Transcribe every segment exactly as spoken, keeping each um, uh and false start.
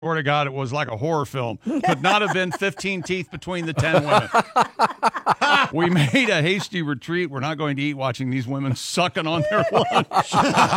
Swear to God, it was like a horror film. Could not have been fifteen teeth between the ten women. We made a hasty retreat. We're not going to eat watching these women sucking on their lunch.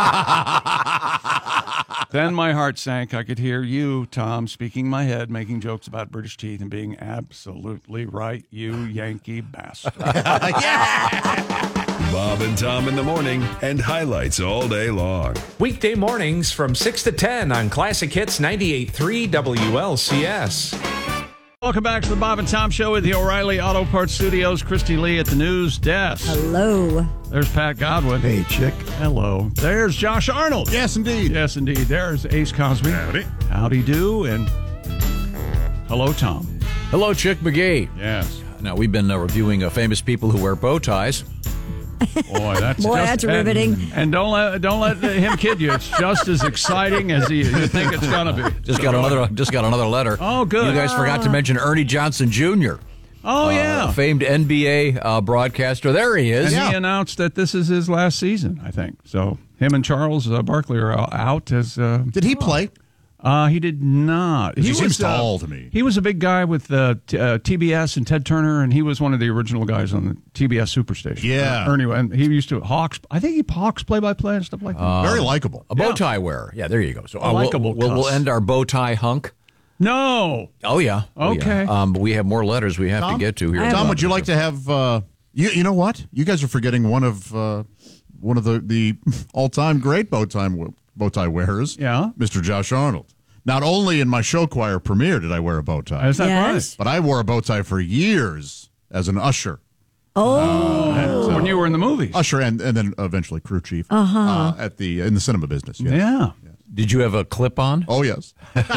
Then my heart sank. I could hear you, Tom, speaking in my head, making jokes about British teeth and being absolutely right, you Yankee bastard. Yeah! Bob and Tom in the morning and highlights all day long. Weekday mornings from six to ten on Classic Hits ninety-eight point three W L C S. Welcome back to the Bob and Tom Show with the O'Reilly Auto Parts Studios. Christy Lee at the news desk. Hello. There's Pat Godwin. Hey, chick. Hello. There's Josh Arnold. Yes, indeed. Yes, indeed. There's Ace Cosby. Howdy. Howdy do. And hello, Tom. Hello, Chick McGee. Yes. Now, we've been uh, reviewing uh, famous people who wear bow ties. Boy, that's Boy, just, that's riveting. And, and don't let don't let him kid you. It's just as exciting as you, you think it's going to be. Just got another just got another letter. Oh, good. You guys forgot to mention Ernie Johnson Junior Oh, uh, yeah. famed N B A uh, broadcaster. There he is. And Yeah. he announced that this is his last season, I think. So him and Charles uh, Barkley are out as. Uh, Did he play? Uh, he did not. He was, seems uh, tall to me. He was a big guy with uh, t- uh, T B S and Ted Turner, and he was one of the original guys on the T B S Superstation. Yeah. Uh, Ernie, and he used to Hawks. I think he Hawks play-by-play and stuff like that. Uh, Very likable. A bow Yeah. tie wearer. Yeah, there you go. So A uh, likable we'll, we'll, we'll cuss. end our bow tie hunk. No. Oh, yeah. Oh, Okay. Yeah. Um, but we have more letters we have Tom? to get to here. I have Tom, a- would you like to have? Uh, you you know what? You guys are forgetting one of uh, one of the, the all time great bow tie bow tie wearers. Yeah. Mister Josh Arnold. Not only in my show choir premiere did I wear a bow tie, Is that Yes. but I wore a bow tie for years as an usher. Oh. right? When you were in the movies. Usher and, and then eventually crew chief uh-huh. uh, at the in the cinema business. Yes. Yeah. Did you have a clip on? Oh yes.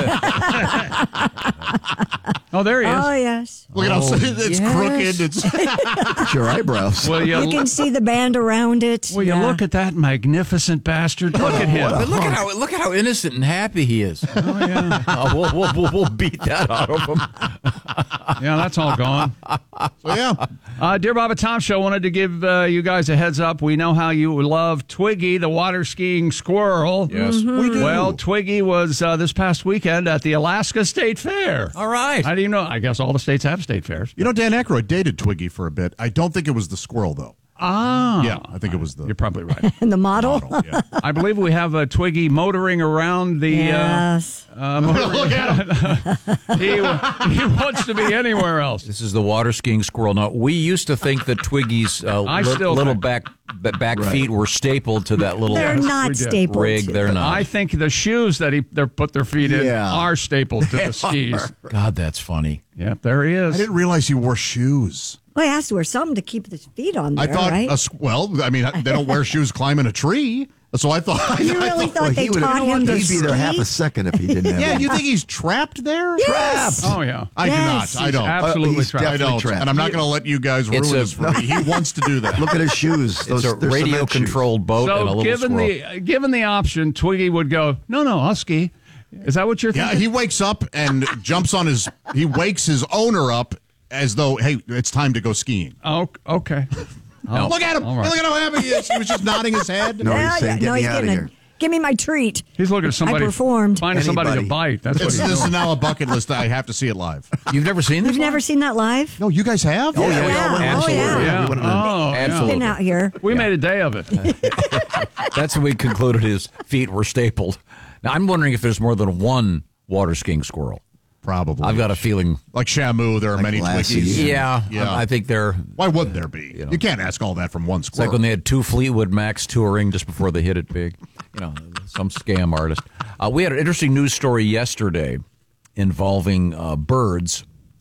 Oh, there he is. Oh, yes. Look at how it's yes. crooked. It's It's your eyebrows. Well, you, You can see the band around it. well, you Yeah. look at that magnificent bastard. Look at him. But look at how look at how innocent and happy he is. Oh, yeah. Uh, we'll, we'll, we'll, we'll beat that out of him. Yeah, that's all gone. so yeah. Uh, Dear Bob and Tom Show, wanted to give uh, you guys a heads up. We know how you love Twiggy, the water skiing squirrel. Yes, Mm-hmm. we do. Well, Twiggy was uh, this past weekend at the Alaska State Fair. All right. How do you know? I guess all the states have state fairs. You know, Dan Aykroyd dated Twiggy for a bit. I don't think it was the squirrel though. Ah. Yeah, I think it was the You're probably right. And the model. model. Yeah. I believe we have a Twiggy motoring around the. Yes. Uh, uh, motoring- Look at him. he, he wants to be anywhere else. This is the water skiing squirrel. Now, we used to think that Twiggy's uh, I li- still little think- back b- back feet were stapled to that little They're Yes, we not did. stapled. rig. They're not. I think the shoes that he they put their feet in Yeah. are stapled to the skis. God, that's funny. Yep, there he I is. didn't realize he wore shoes. Well, he has to wear something to keep his feet on there, I thought, right? a, s- well, I mean, they don't wear shoes climbing a tree. So I thought. You I really thought- thought Well, they he would taught him to he'd be there half ski? a second if he didn't have Yeah, it. you think he's trapped there? Yes. Oh, yeah. I Yes. do not. I don't. Absolutely he's trapped. I definitely don't. trapped. And I'm not going to let you guys ruin It's a- this for me. He wants to do that. Look at his shoes. Those, It's a they're cement shoes. radio-controlled boat and a So little given squirrel. the given the option, Twiggy would go, no, no, I'll ski. Is that what you're Yeah, thinking? he wakes up and jumps on his. He wakes his owner up as though, hey, it's time to go skiing. Oh, okay. Oh, Look at him. all right. Look at how happy he is. He was just nodding his head. No, Yeah, he's saying, yeah. get No, me he's out of getting a- here. Give me my treat. He's looking at somebody. I performed. Finding somebody to Anybody. bite. That's what It's, he's this is doing. now a bucket list. I have to see it live. You've never seen this? You've never seen that live? No, you guys have? Oh, yeah, we all Yeah. went Oh, last yeah. year. Yeah. We went to- Oh, yeah. Absolutely. Been out here. We made a day of it. That's when we concluded his feet were stapled. Now, I'm wondering if there's more than one water skiing squirrel. Probably. I've got a feeling. Like Shamu, there are Like many Lassie. Twiggies. Yeah, Yeah. I, I think they're. Why would there be? You, know. can't ask all that from one It's like squirrel. when they had two Fleetwood Macs touring just before they hit it big. You know, some scam artist. Uh, we had an interesting news story yesterday involving uh, birds,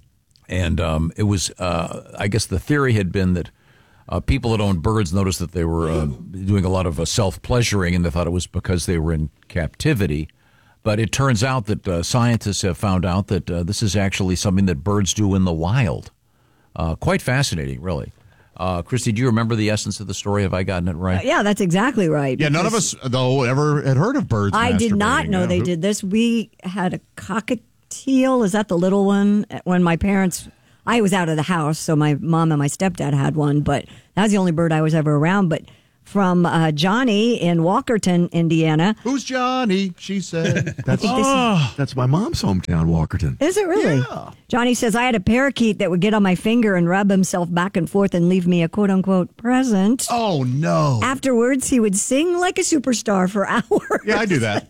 and um, it was. Uh, I guess the theory had been that uh, people that owned birds noticed that they were uh, doing a lot of uh, self-pleasuring, and they thought it was because they were in captivity. But it turns out that uh, scientists have found out that uh, this is actually something that birds do in the wild. Uh, quite fascinating, really. Uh, Christy, do you remember the essence of the story? Have I gotten it right? Yeah, that's exactly right. yeah, none of because us, though, ever had heard of birds I did not masturbating. know Yeah. they did this. We had a cockatiel. Is that the little one? When my parents, I was out of the house, so my mom and my stepdad had one, but that was the only bird I was ever around. But from uh, Johnny in Walkerton, Indiana. Who's Johnny? She said. That's, that's my mom's hometown, Walkerton. Is it really? Yeah. Johnny says, I had a parakeet that would get on my finger and rub himself back and forth and leave me a quote-unquote present. Oh, no. Afterwards, he would sing like a superstar for hours. Yeah, I do that.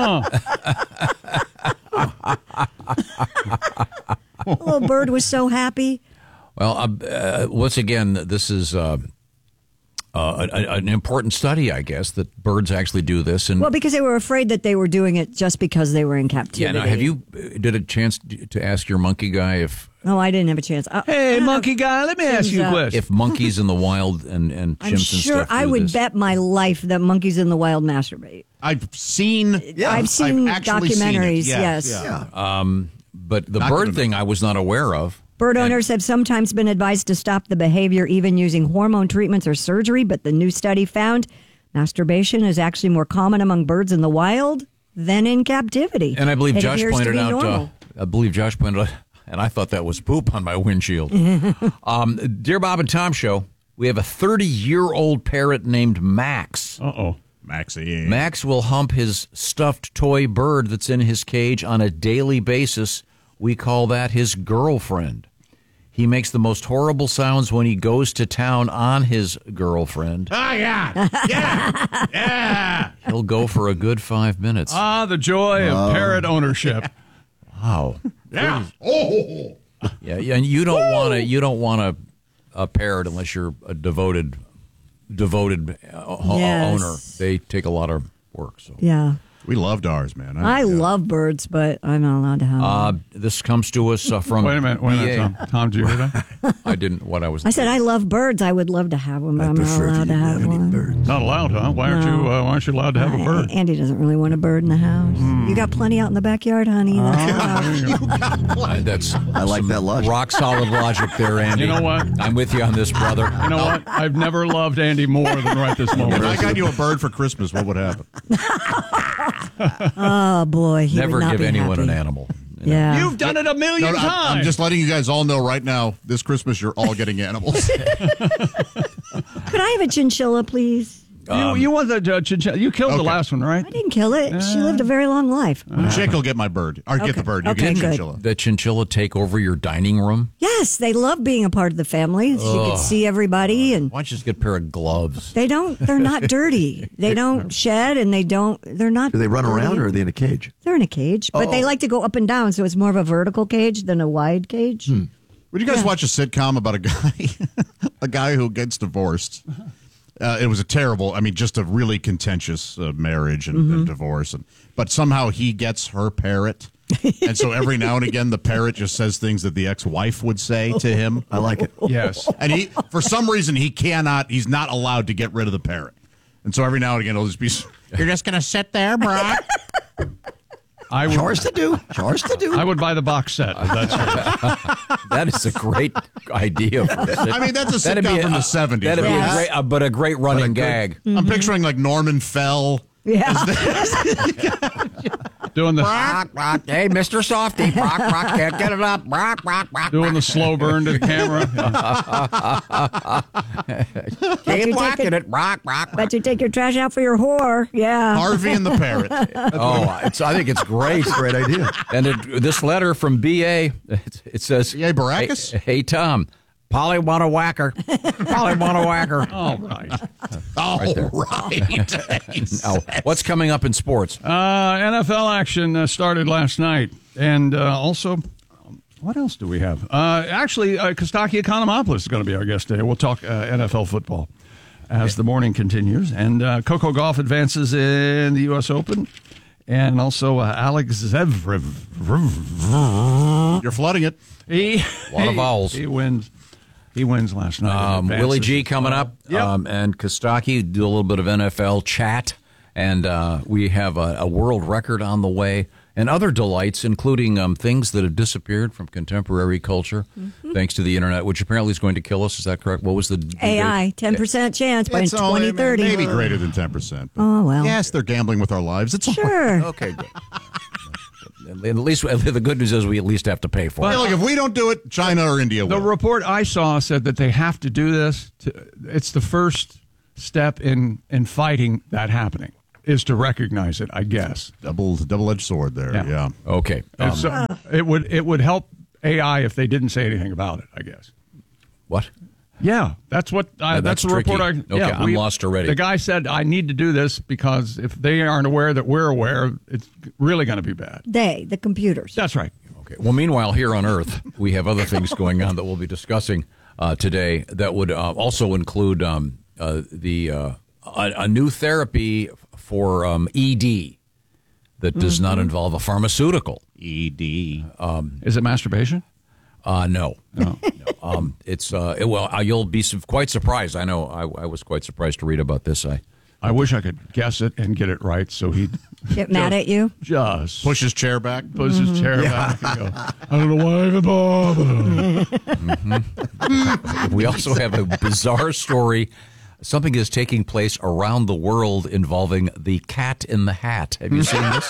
The little bird was so happy. Well, uh, uh, once again, this is uh, uh, a, an important study, I guess, that birds actually do this. And Well, because they were afraid that they were doing it just because they were in captivity. yeah, now, have you did a chance to ask your monkey guy if No, I didn't have a chance. Uh, Hey, uh, monkey guy, let me ask you a uh, question. if monkeys in the wild and and chimps I'm and sure stuff I do would this? bet my life that monkeys in the wild masturbate. I've seen. Yeah, I've seen I've actually seen it. documentaries, Yes, yes. yeah. But the Not bird gonna- thing, I was not aware of. Bird owners have sometimes been advised to stop the behavior, even using hormone treatments or surgery, but the new study found masturbation is actually more common among birds in the wild than in captivity. And I believe It Josh appears to pointed be out. Uh, normal. I believe Josh pointed out, and I thought that was poop on my windshield. um, Dear Bob and Tom Show, we have a thirty-year-old parrot named Max. Uh-oh. Maxie. Max will hump his stuffed toy bird that's in his cage on a daily basis. We call that his girlfriend. He makes the most horrible sounds when he goes to town on his girlfriend. Ah, yeah. Yeah. Yeah. He'll go for a good five minutes. Ah, the joy of parrot ownership. Wow. Yeah. Oh. Yeah, yeah, and you don't want to. You don't want a, a parrot unless you're a devoted, devoted uh, ho- Yes. owner. They take a lot of work. So Yeah. We loved ours, man. I love birds, but I'm not allowed to have uh, them. this comes to us uh, from. Wait a minute. Wait a B A. minute, Tom. Tom, did you hear that? I didn't. What I was. I said I love birds. I would love to have one, but I I'm not prefer if you allowed to didn't have have any one. birds. Not allowed, huh? Why aren't you? Uh, why aren't you allowed to have a bird? Andy doesn't really want a bird in the house. Hmm. You got plenty out in the backyard, honey. That's enough. Uh, that's. I like some that logic. Rock solid logic there, Andy. You know what? I'm with you on this, brother. You know what? I've never loved Andy more than right this moment. If I got you a bird for Christmas, what would happen? Oh boy, he Never would not give be anyone happy. an animal. Yeah. You've done it a million No, no, I'm, times. I'm just letting you guys all know right now. This Christmas, you're all getting animals. Could I have a chinchilla, please? you, you want the uh, chinchilla? You killed the Okay. last one, right? I didn't kill it. She lived a very long life. Chick will get my bird. Or get Okay. the bird. You Okay, get the good. chinchilla. The chinchilla take over your dining room. Yes, they love being a part of the family. She could see everybody, and Why don't you just get a pair of gloves? they don't. They're not dirty. They don't shed, and they don't. They're not. Do they run dirty. around or are they in a cage? They're in a cage, but they like to go up and down, so it's more of a vertical cage than a wide cage. Would you guys watch a sitcom about a guy, a guy who gets divorced? Uh, it was a terrible, I mean, just a really contentious uh, marriage and, and divorce, and but somehow he gets her parrot, and so every now and again the parrot just says things that the ex-wife would say to him. I like it. Yes. And he, for some reason, he cannot, he's not allowed to get rid of the parrot, and so every now and again it'll just be, you're just gonna sit there, Brock. I would, Chores to do. Chores to do. I would buy the box set. If that's That is a great idea. For a sitcom. I mean, that's a That'd sitcom be from a- the seventies. That'd be Yes. a great, uh, but a great running gag. I'm picturing like Norman Fell. Yeah. doing the Rock, rock. Hey, Mister Softy. Rock, rock. Can't get it up. Rock, rock, rock. doing the slow burn to the camera. Keep you whacking take it. Rock, rock. But you take your trash out for your whore. Yeah. Harvey and the parrot. Oh, it's, I think it's great. Great idea. And it, this letter from B A, it, it says, B A Baracus? Hey, hey, Tom, Polly want a whacker. Polly want a whacker. All right. All right. Now, what's coming up in sports? Uh, N F L action uh, started last night. And uh, also, um, what else do we have? Uh, actually, uh, Kostaki Economopoulos is going to be our guest today. We'll talk uh, N F L football as the morning continues. And uh, Coco Gauff advances in the U S Open. And also uh, Alex Zverev. You're flooding it. He, A lot of he- vowels. He wins. He wins last night. Um, Advances. Willie G coming up, Yep. um, and Kostaki do a little bit of N F L chat, and uh, we have a, a world record on the way, and other delights, including um, things that have disappeared from contemporary culture, Mm-hmm. thanks to the internet, which apparently is going to kill us. Is that correct? What was the A I, ten percent chance by It's only twenty thirty. maybe greater than ten percent. Oh, well. Yes, they're gambling with our lives. It's all right. Sure. Okay, good. At least the good news is we at least have to pay for Hey, it. look, if we don't do it, China or India The will. report I saw said that they have to do this. To, it's the first step in in fighting that happening is to recognize it, I guess. Double double-edged sword there. Yeah. Yeah. Okay. And Um, so it would it would help A I if they didn't say anything about it, I guess. what? Yeah, that's what uh, Yeah, that's that's the report. I, tricky. yeah, Okay, I'm lost already. The guy said I need to do this because if they aren't aware that we're aware, it's really going to be bad. They, the computers. That's right. Okay. Well, meanwhile, here on Earth, we have other things going on that we'll be discussing uh, today that would uh, also include um, uh, the uh, a, a new therapy for um, E D that does not involve a pharmaceutical. E D. Is it masturbation? Uh, no. No. no. Um, it's uh, it, well, uh, you'll be su- quite surprised. I know. I, I was quite surprised to read about this. I I wish I could guess it and get it right, so he'd Get mad at you? just Push his chair back. push his chair back and go, I don't know why I even bother. we also have a bizarre story. Something is taking place around the world involving the Cat in the Hat. Have you seen this?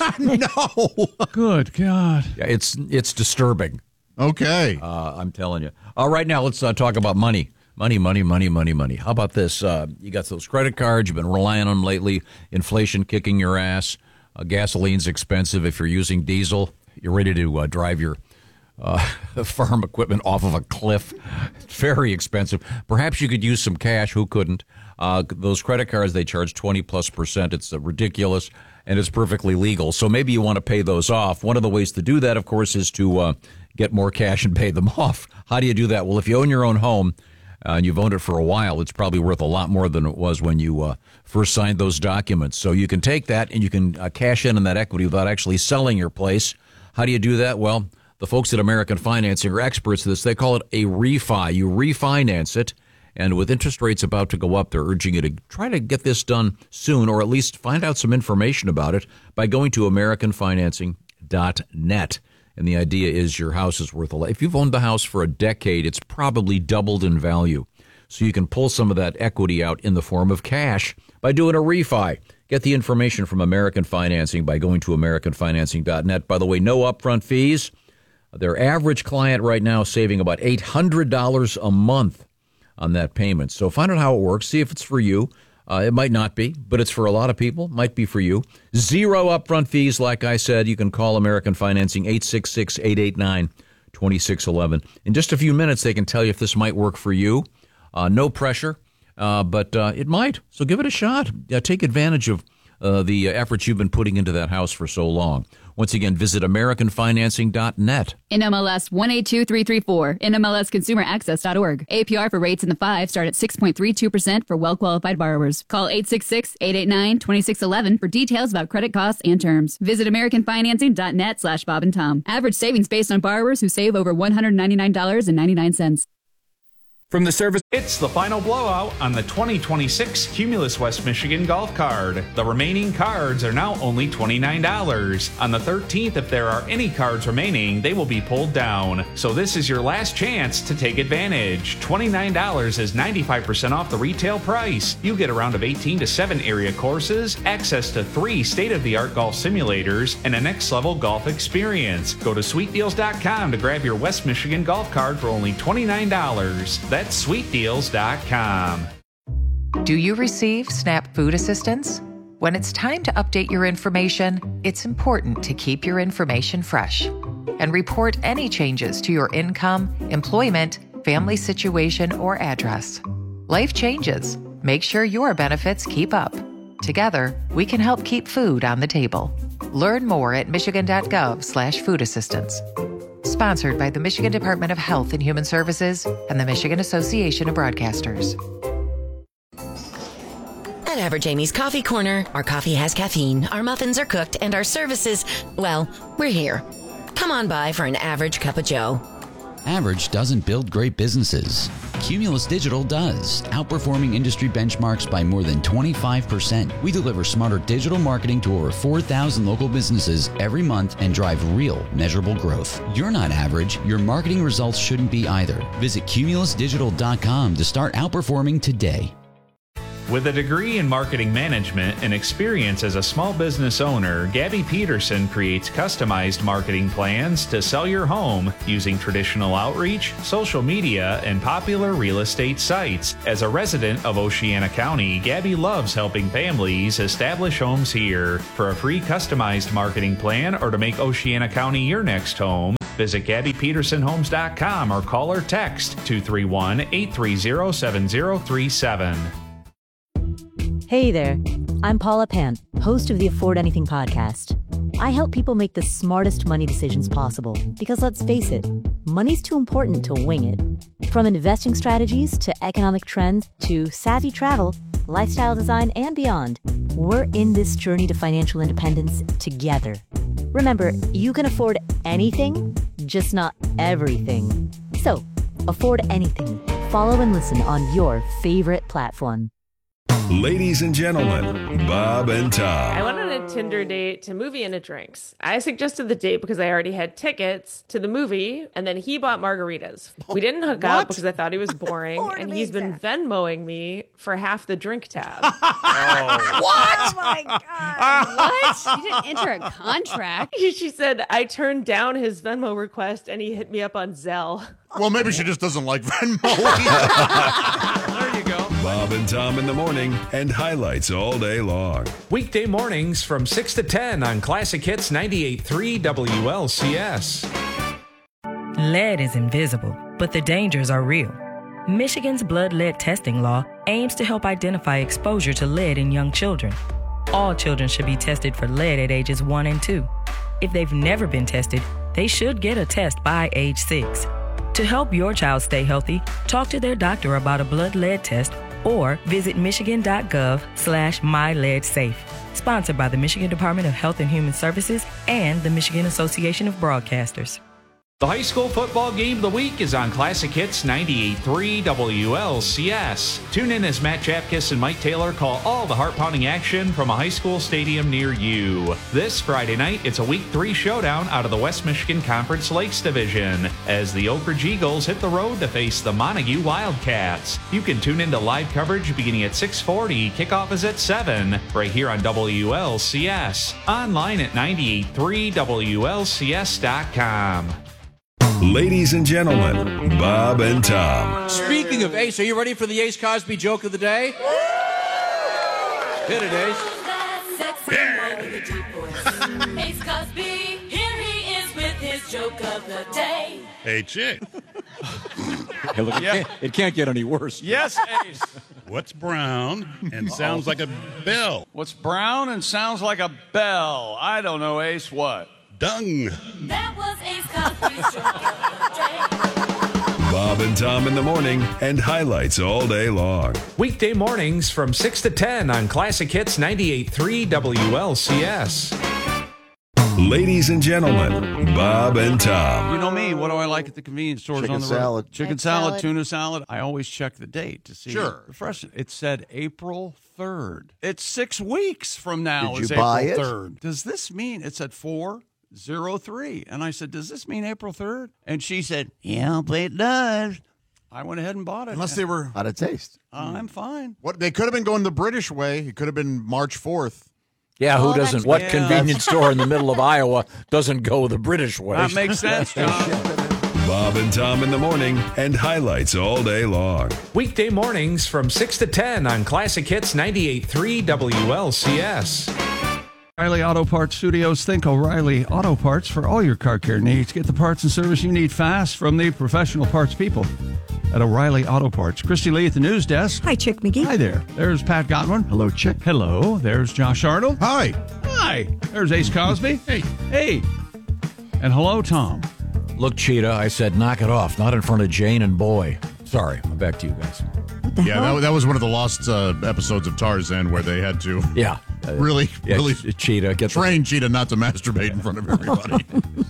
No. Good God. Yeah, it's it's disturbing. Okay. Uh, I'm telling you. All right, now let's uh, talk about money. Money, money, money, money, money. How about this? Uh, you got those credit cards. You've been relying on them lately. Inflation kicking your ass. Uh, gasoline's expensive. If you're using diesel, you're ready to uh, drive your uh, farm equipment off of a cliff. It's very expensive. Perhaps you could use some cash. Who couldn't? Uh, those credit cards, they charge twenty plus percent. It's uh, ridiculous, and it's perfectly legal. So maybe you want to pay those off. One of the ways to do that, of course, is to uh, get more cash and pay them off. How do you do that? Well, if you own your own home, Uh, and you've owned it for a while, it's probably worth a lot more than it was when you uh, first signed those documents. So you can take that and you can uh, cash in on that equity without actually selling your place. How do you do that? Well, the folks at American Financing are experts at this. They call it a refi. You refinance it, and with interest rates about to go up, they're urging you to try to get this done soon, or at least find out some information about it by going to american financing dot net. And the idea is your house is worth a lot. If you've owned the house for a decade, it's probably doubled in value. So you can pull some of that equity out in the form of cash by doing a refi. Get the information from American Financing by going to american financing dot net. By the way, no upfront fees. Their average client right now is saving about eight hundred dollars a month on that payment. So find out how it works. See if it's for you. Uh, it might not be, but it's for a lot of people. Might be for you. Zero upfront fees, like I said. You can call American Financing, eight six six, eight eight nine, two six one one. In just a few minutes, they can tell you if this might work for you. Uh, no pressure, uh, but uh, it might. So give it a shot. Uh, take advantage of uh, the efforts you've been putting into that house for so long. Once again, visit american financing dot net. N M L S one eight two three three four, N M L S consumer access dot org. A P R for rates in the five start at six point three two percent for well-qualified borrowers. Call eight six six, eight eight nine, two six one one for details about credit costs and terms. Visit american financing dot net slash Bob and Tom. Average savings based on borrowers who save over one hundred ninety-nine dollars and ninety-nine cents. From the service, it's the final blowout on the twenty twenty-six Cumulus West Michigan Golf Card. The remaining cards are now only twenty-nine dollars. On the thirteenth, if there are any cards remaining, they will be pulled down. So this is your last chance to take advantage. twenty-nine dollars is ninety-five percent off the retail price. You get a round of eighteen to seven area courses, access to three state-of-the-art golf simulators, and a next-level golf experience. Go to sweet deals dot com to grab your West Michigan Golf Card for only twenty-nine dollars. That's sweet deals dot com. Do you receive SNAP food assistance? When it's time to update your information, it's important to keep your information fresh and report any changes to your income, employment, family situation, or address. Life changes. Make sure your benefits keep up. Together, we can help keep food on the table. Learn more at michigan dot gov slash food assistance. Sponsored by the Michigan Department of Health and Human Services and the Michigan Association of Broadcasters. At Average Amy's Coffee Corner, our coffee has caffeine, our muffins are cooked, and our services, well, we're here. Come on by for an average cup of joe. Average doesn't build great businesses. Cumulus Digital does, outperforming industry benchmarks by more than twenty-five percent. We deliver smarter digital marketing to over four thousand local businesses every month and drive real, measurable growth. You're not average. Your marketing results shouldn't be either. Visit cumulus digital dot com to start outperforming today. With a degree in marketing management and experience as a small business owner, Gabby Peterson creates customized marketing plans to sell your home using traditional outreach, social media, and popular real estate sites. As a resident of Oceana County, Gabby loves helping families establish homes here. For a free customized marketing plan or to make Oceana County your next home, visit Gabby Peterson Homes dot com or call or text two three one, eight three zero, seven zero three seven. Hey there, I'm Paula Pan, host of the Afford Anything podcast. I help people make the smartest money decisions possible because, let's face it, money's too important to wing it. From investing strategies to economic trends to savvy travel, lifestyle design, and beyond, we're in this journey to financial independence together. Remember, you can afford anything, just not everything. So, afford anything. Follow and listen on your favorite platform. Ladies and gentlemen, Bob and Tom. I went on a Tinder date to movie and a drinks. I suggested the date because I already had tickets to the movie, and then he bought margaritas. We didn't hook What? up because I thought he was boring, and he's been Venmoing me for half the drink tab. What? Oh my God. What? You didn't enter a contract. She said I turned down his Venmo request, and he hit me up on Zelle. Well, maybe she just doesn't like Venmo. There you go. Bob and Tom in the morning and highlights all day long. Weekday mornings from six to ten on Classic Hits ninety-eight point three W L C S. Lead is invisible, but the dangers are real. Michigan's blood lead testing law aims to help identify exposure to lead in young children. All children should be tested for lead at ages one and two. If they've never been tested, they should get a test by age six. To help your child stay healthy, talk to their doctor about a blood lead test or visit michigan.gov slash myleadsafe. Sponsored by the Michigan Department of Health and Human Services and the Michigan Association of Broadcasters. The high school football game of the week is on Classic Hits ninety-eight point three W L C S. Tune in as Matt Chapkus and Mike Taylor call all the heart-pounding action from a high school stadium near you. This Friday night, it's a Week three showdown out of the West Michigan Conference Lakes Division as the Oak Ridge Eagles hit the road to face the Montague Wildcats. You can tune into live coverage beginning at six forty. Kickoff is at seven, right here on W L C S. Online at ninety-eight point three W L C S dot com. Ladies and gentlemen, Bob and Tom. Speaking of Ace, are you ready for the Ace Cosby joke of the day? Hit it, Ace. Ace Cosby, here he is with his joke of the day. Hey, chick. Hey, look, it, can't, it can't get any worse. Yes, Ace. What's brown and sounds like a bell? What's brown and sounds like a bell? I don't know, Ace. What? Dung. That was Ace Cosby's joke of the day. Bob and Tom in the morning and highlights all day long. Weekday mornings from six to ten on Classic Hits ninety-eight point three W L C S. Ladies and gentlemen, Bob and Tom. You know me. What do I like at the convenience stores Chicken on the road? salad. Chicken Egg salad, salad. tuna salad. I always check the date to see. Sure. The fresh. It said April third. It's six weeks from now. Did It's you buy April it? third. Does this mean it said four zero three? And I said, does this mean April third? And she said, yeah, but it does. I went ahead and bought it. Unless they were. How'd it taste? Uh, I'm fine. What they could have been going the British way. It could have been March fourth. Yeah, who Oh, doesn't? that's- What yeah. convenience store in the middle of Iowa doesn't go the British way? That makes sense, John. Bob and Tom in the morning and highlights all day long. Weekday mornings from six to ten on Classic Hits ninety-eight point three W L C S. O'Reilly Auto Parts Studios. Think O'Reilly Auto Parts for all your car care needs. Get the parts and service you need fast from the professional parts people at O'Reilly Auto Parts. Christy Lee at the news desk. Hi, Chick McGee. Hi there. There's Pat Godwin. Hello, chick. Hello. There's Josh Arnold. Hi. Hi. There's Ace Cosby. Hey. Hey. And hello, Tom. Look, Cheetah, I said knock it off, not in front of Jane and Boy. Sorry, back to you guys. What the Yeah, hell? that, that was one of the lost uh, episodes of Tarzan where they had to Yeah. really, Yeah, really Ch- Cheetah, get the- train Cheetah not to masturbate in front of everybody.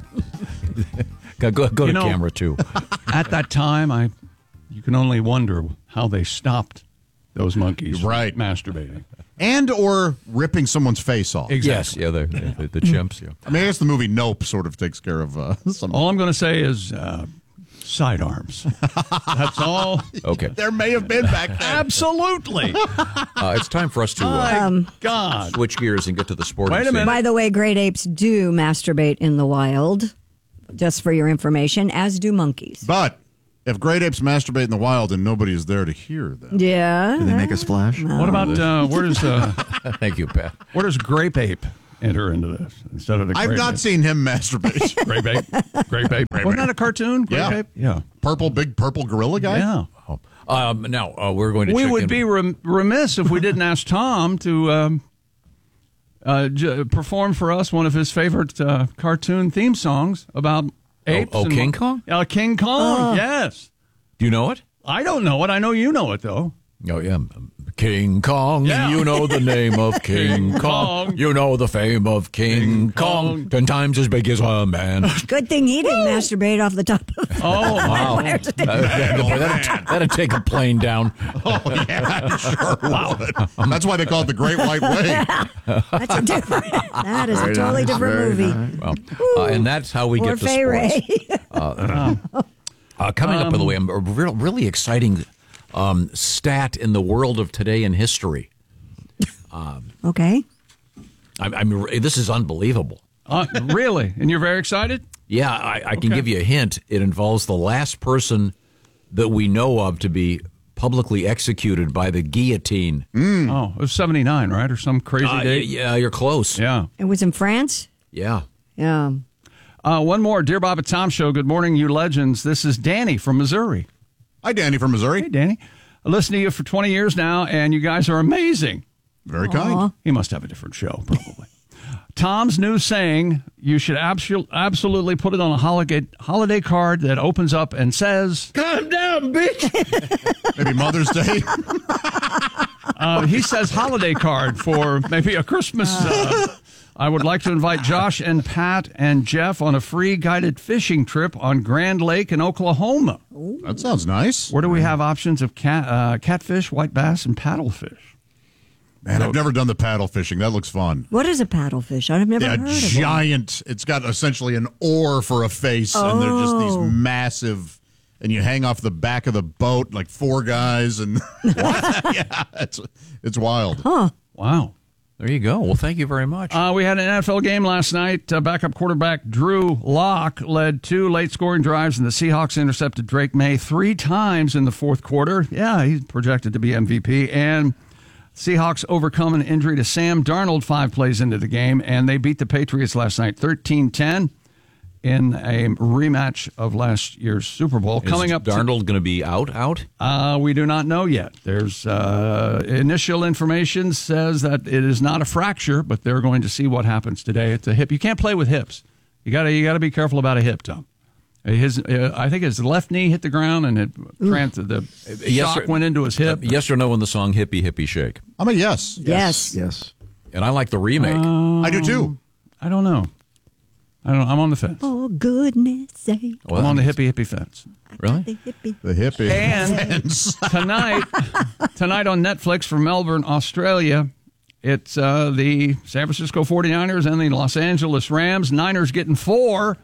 Go, go, go You to know- camera two. At that time, I you can only wonder how they stopped those monkeys from Right. masturbating. And or ripping someone's face off. Yes, yeah, the, the, the chimps. Yeah. I mean, I guess the movie Nope sort of takes care of uh, some. All I'm going to say is uh, sidearms. That's all. Okay. There may have been back then. Absolutely. Uh, it's time for us to uh, Um, God. switch gears and get to the sporting Wait a scene. minute. By the way, great apes do masturbate in the wild, just for your information, as do monkeys. But if great apes masturbate in the wild and nobody is there to hear them, Yeah. Do they make a splash? What about uh, where does uh, Thank you, Pat. where does grape ape enter into this instead of the? I've grape not ape? seen him masturbate. Grape ape. Grape ape. Wasn't that a cartoon? Grape Yeah. ape? Yeah. Purple, big purple gorilla guy? Yeah. Oh. Um, now, uh, we're going to We check would in. be rem- remiss if we didn't ask Tom to um, uh, j- perform for us one of his favorite uh, cartoon theme songs about apes. oh, and- King Kong? Uh, King Kong, Oh. yes. Do you know it? I don't know it. I know you know it, though. Oh, yeah. King Kong, Yeah. you know the name of King, King Kong. Kong. You know the fame of King, King Kong. Kong. Ten times as big as a man. Good thing he didn't masturbate off the top of Oh, Wow. There's a That- that'd, that'd take a plane down. Oh, yeah, sure would. That's why they call it the Great White Way. That's a different. That is a Very totally nice, different very movie. nice. Well, uh, and that's how we Or get to Fay sports. Ray. Uh, uh, coming up, by the way, a real, really exciting um, stat in the world of today in history. Okay. I, I mean, this is unbelievable. uh, really? And you're very excited? Yeah, I, I can Okay. give you a hint. It involves the last person that we know of to be publicly executed by the guillotine. Oh, it was seventy-nine, right? Or some crazy Uh, date? yeah, you're close. Yeah. It was in France? Yeah. Yeah. Uh, one more. Dear Bob and Tom Show, good morning, you legends. This is Danny from Missouri. Hi, Danny from Missouri. Hey, Danny. I listened to you for twenty years now, and you guys are amazing. Very kind. He must have a different show, probably. Tom's new saying, you should abso- absolutely put it on a holiday, holiday card that opens up and says, Calm down, bitch. Maybe Mother's Day. uh, he says holiday card for maybe a Christmas. Uh, I would like to invite Josh and Pat and Jeff on a free guided fishing trip on Grand Lake in Oklahoma. That sounds nice. Where do we have options of cat, uh, catfish, white bass, and paddlefish? Man, I've never done the paddle fishing. That looks fun. What is a paddlefish? I've never Yeah, heard of it. giant. It's got essentially an oar for a face, and they're just Oh. these massive. And you hang off the back of the boat like four guys, and yeah, it's it's wild. Huh. Wow. There you go. Well, thank you very much. Uh, we had an N F L game last night. Uh, backup quarterback Drew Lock led two late scoring drives, and the Seahawks intercepted Drake May three times in the fourth quarter. Yeah, he's projected to be M V P. And Seahawks overcome an injury to Sam Darnold five plays into the game, and they beat the Patriots last night thirteen ten in a rematch of last year's Super Bowl. Is Coming up, to- Darnold going to be out? Out? Uh, we do not know yet. There's uh, initial information says that it is not a fracture, but they're going to see what happens today. It's a hip. You can't play with hips. You got to you got to be careful about a hip, Tom. His, uh, I think his left knee hit the ground and it trans- the Yes shock or- went into his hip. Uh, yes or no in the song Hippie Hippie Shake? I'm a yes. Yes. Yes. And I like the remake. I do too. I don't know. I don't. I'm on the fence. For goodness sake. Well, I'm on the hippie hippie fence. Really? The hippie. The hippie. And tonight, tonight on Netflix from Melbourne, Australia, it's uh, the San Francisco forty-niners and the Los Angeles Rams. Niners getting four.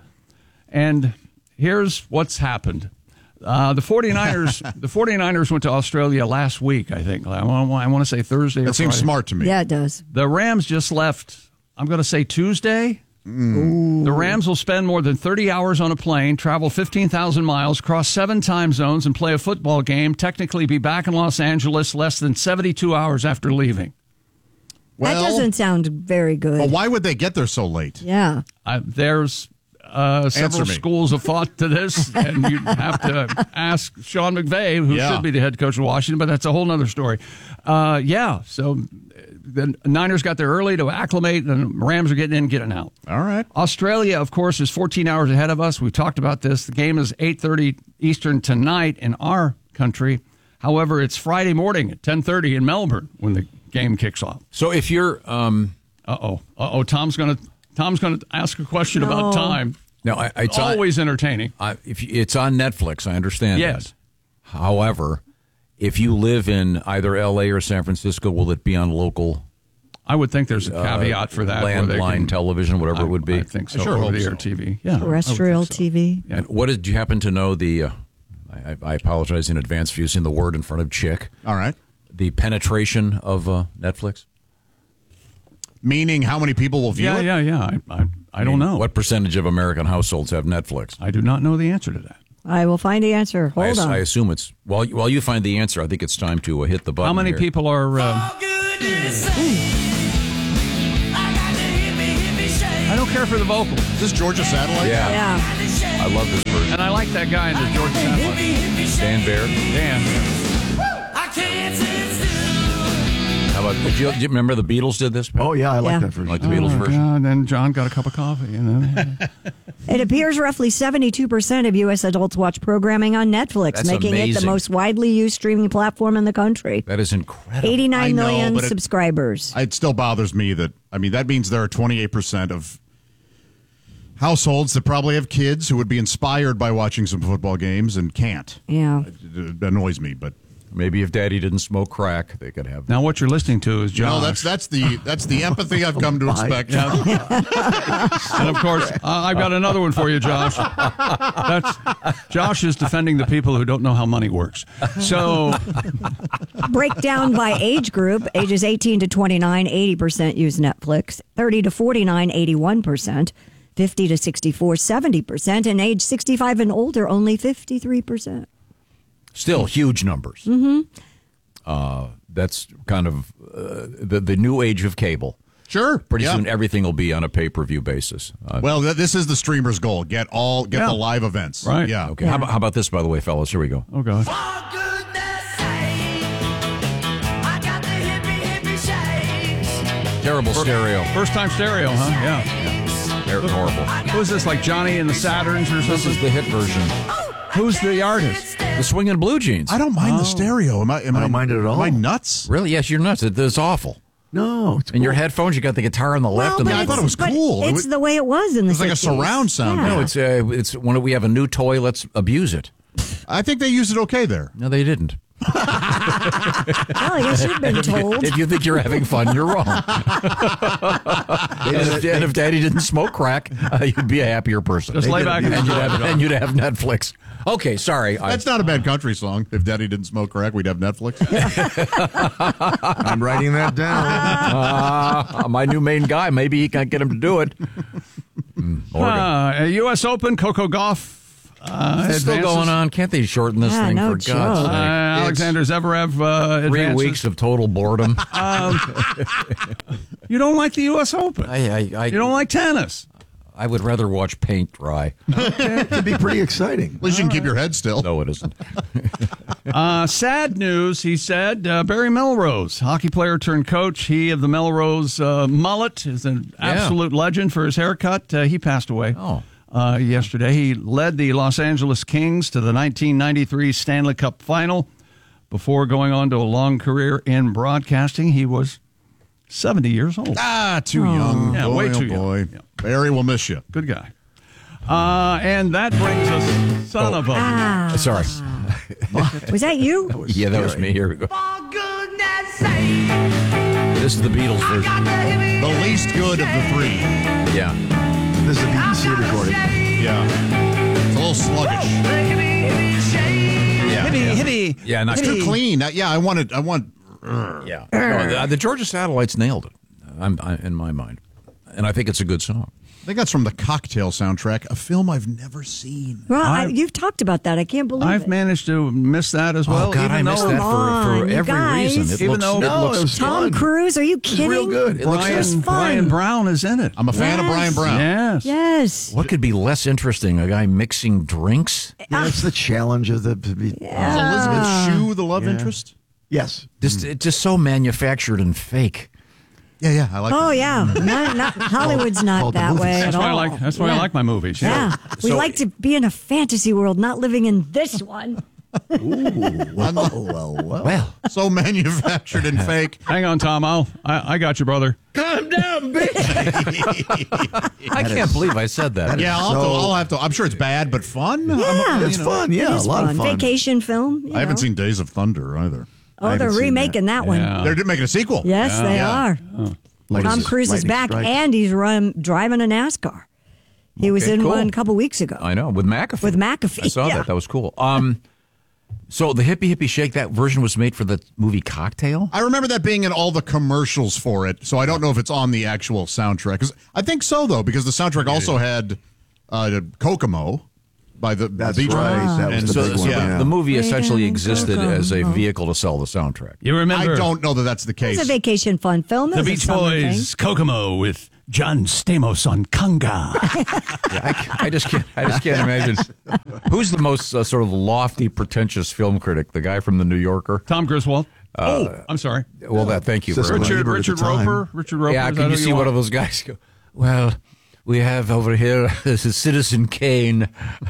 And here's what's happened. Uh, the forty-niners the forty-niners went to Australia last week, I think. I want, I want to say Thursday or That seems Friday. smart to me. Yeah, it does. The Rams just left, I'm going to say Tuesday. The Rams will spend more than thirty hours on a plane, travel fifteen thousand miles, cross seven time zones, and play a football game, technically be back in Los Angeles less than seventy-two hours after leaving. Well, that doesn't sound very good. Well, why would they get there so late? Yeah. Uh, there's uh, several Answer me. schools of thought to this, and you have to ask Sean McVay, who Yeah. should be the head coach of Washington, but that's a whole other story. Uh, yeah, so the Niners got there early to acclimate, and the Rams are getting in, getting out. All right. Australia, of course, is fourteen hours ahead of us. We've talked about this. The game is eight thirty Eastern tonight in our country. However, it's Friday morning at ten thirty in Melbourne when the game kicks off. So if you're, um, uh oh, uh oh, Tom's gonna Tom's gonna ask a question No. about time. no, I, it's on- Always entertaining. I, if you, it's on Netflix, I understand. Yes. that. However, if you live in either L A or San Francisco, will it be on local I would think there's a caveat for that. where they Landline can- television, whatever I, it would be. I think so. I sure over hope the air so. T V. Yeah. Terrestrial T V. And what did you happen to know the, uh, I, I apologize in advance for using the word in front of chick. All right. The penetration of uh, Netflix? Meaning how many people will view Yeah, it? yeah, yeah. I, I, I don't know. What percentage of American households have Netflix? I do not know the answer to that. I will find the answer. I, Hold as- on. I assume it's, while, while you find the answer, I think it's time to uh, hit the button. How many here. people are? Uh, I don't care for the vocal. Is this Georgia Satellite? Yeah. Yeah. I love this version. And I like that guy in the Georgia Satellite. Dan Bear. Dan. How about, did you, do you remember the Beatles did this? Oh, yeah, I like Yeah. that version. Like the Beatles Oh, version? God. And then John got a cup of coffee. And then, It appears roughly seventy-two percent of U S adults watch programming on Netflix, That's making it the amazing. most widely used streaming platform in the country. That is incredible. I eighty-nine know, million but it- subscribers. It still bothers me that, I mean, that means there are twenty-eight percent of households that probably have kids who would be inspired by watching some football games and can't. Yeah. It, it annoys me, but Maybe if Daddy didn't smoke crack, they could have. now what you're listening to is you John. know, that's that's the that's the empathy I've come to expect. And of course, uh, I've got another one for you, Josh. That's Josh is defending the people who don't know how money works. So Breakdown by age group, ages eighteen to twenty-nine, eighty percent use Netflix, thirty to forty-nine, eighty-one percent, fifty to sixty-four, seventy percent, and age sixty-five and older, only fifty-three percent. Still huge numbers. Mm-hmm. Uh, that's kind of uh, the, the new age of cable. Sure. Pretty yeah. soon everything will be on a pay-per-view basis. Uh, Well, th- this is the streamer's goal. Get all get Yeah. the live events. Right. Yeah. okay. How, about, how about this, by the way, fellas? Here we go. oh god. Terrible stereo. First time stereo, huh? Yeah. They're horrible. Who is this, like Johnny and the Saturns or This something? is the hit version. Who's the artist? The Swingin' Blue Jeans. I don't mind the stereo. Am I? Am I don't mind it at all. Am I nuts? Really? Yes, you're nuts. It, it's awful. No. It's In your cool. headphones, you got the guitar on the left. Well, and but the, I it's- thought it was but cool. It It's was- the way it was in the It's like a sixties. surround sound. Yeah. no, it's uh, it's when we have a new toy. Let's abuse it. I think they used it okay there. No, they didn't. Well, I guess you've been told. If you think you're having fun, you're wrong. and, if, and if Daddy didn't smoke crack, uh, you'd be a happier person. Just They lay did back abuse and it. enjoy and, you'd have, and you'd have Netflix. Okay, sorry. I- That's not a bad country song. If Daddy didn't smoke crack, we'd have Netflix. I'm writing that down. uh, my new main guy. Maybe he can't get him to do it. Mm, Oregon. Uh, U S Open, Coco Gauff. Uh, It's still advances. going on. Can't they shorten this Yeah, thing no for joke. God's Uh, sake? Alexander Zverev uh, Three advances. weeks of total boredom. Um, you don't like the U S Open. I, I, I, You don't like tennis. I would rather watch paint dry. It'd be pretty exciting. At least you can keep your head still. No, it isn't. Uh, sad news, he said. Uh, Barry Melrose, hockey player turned coach. He of the Melrose uh, mullet is an absolute legend for his haircut. Uh, he passed away Oh. uh, yesterday. He led the Los Angeles Kings to the nineteen ninety-three Stanley Cup final before going on to a long career in broadcasting. He was seventy years old. Ah, too young. Yeah, boy, way oh too young. boy. Yeah. Barry will miss you. Good guy. Uh, and that brings us, son of a... Ah. Sorry. Was that you? Yeah, that was me. Here we go. This is the Beatles version. The least good of the three. Yeah. This is a B B C recording. Yeah. It's a little sluggish. Yeah. Hippie, yeah. hippie. Yeah, not It's too clean. Uh, Yeah, I wanted. I want. Yeah. No, the, the Georgia Satellites nailed it. I'm, I, in my mind, and I think it's a good song. I think that's from the Cocktail soundtrack, a film I've never seen. Well, I, I- you've talked about that. I can't believe I've it. managed to miss that as well. oh God, even I missed though that for, Come for on, you every guys. reason. It Even looks, though- it No, looks it was Tom fun. Cruise, are you It was kidding? real good. It looks Brian, It's fun. Brian Brown is in it. I'm a fan of Yes. Brian Brown. Yes. Yes. What could be less interesting? A guy mixing drinks? Yeah, it's the challenge of the. Is Elizabeth Shue the love Yeah. interest? Yes. Just, it's just so manufactured and fake. Yeah, yeah, I like Oh that. yeah, not, not Hollywood's not Called the that movies. way That's at why I all. like. That's why I Yeah. like my movies. Yeah, we So- like to be in a fantasy world, not living in this one. Well, well, well. Well, So manufactured and fake. Hang on, Tom. I'll, I I got you, brother. Calm down, bitch. I can't believe I said that. Yeah, I'll, have to, So- I'll have to. I'm sure it's bad, but fun. Yeah, I'm- It's you know, fun. Yeah, It a is lot fun. of fun. Vacation film. you I haven't know. seen Days of Thunder either. Oh, I they're haven't seen remaking that, one. Yeah. They're making a sequel. Yes, they Yeah. are. What Tom is this? Cruise is Lightning back, strike? and he's run driving a NASCAR. He was Okay, in cool. one a couple weeks ago. I know, with McAfee. With McAfee, I saw yeah. that. That was cool. Um, so the Hippie Hippie Shake, that version was made for the movie Cocktail? I remember that being in all the commercials for it, so I don't know if it's on the actual soundtrack. 'Cause I think so, though, because the soundtrack also had uh, Kokomo by the, That's the Beach right. Boys. That was And the So, big so one, the- yeah. the movie essentially Freedom, existed as a Kokomo. vehicle to sell the soundtrack. You remember I don't know that that's the case. It's a vacation fun film. It the was a Beach summer Boys Kokomo with John Stamos on conga? Yeah, I, I just can't. I just can't imagine who's the most uh, sort of lofty, pretentious film critic. The guy from the New Yorker, Tom Griswold. Uh, oh, I'm sorry. Well, that. Thank you. Siskel very much. Richard Ebert at the Richard time. Roper. Richard Roper. Yeah, is can that you who see want? one of those guys go? Well, we have over here this is Citizen Kane,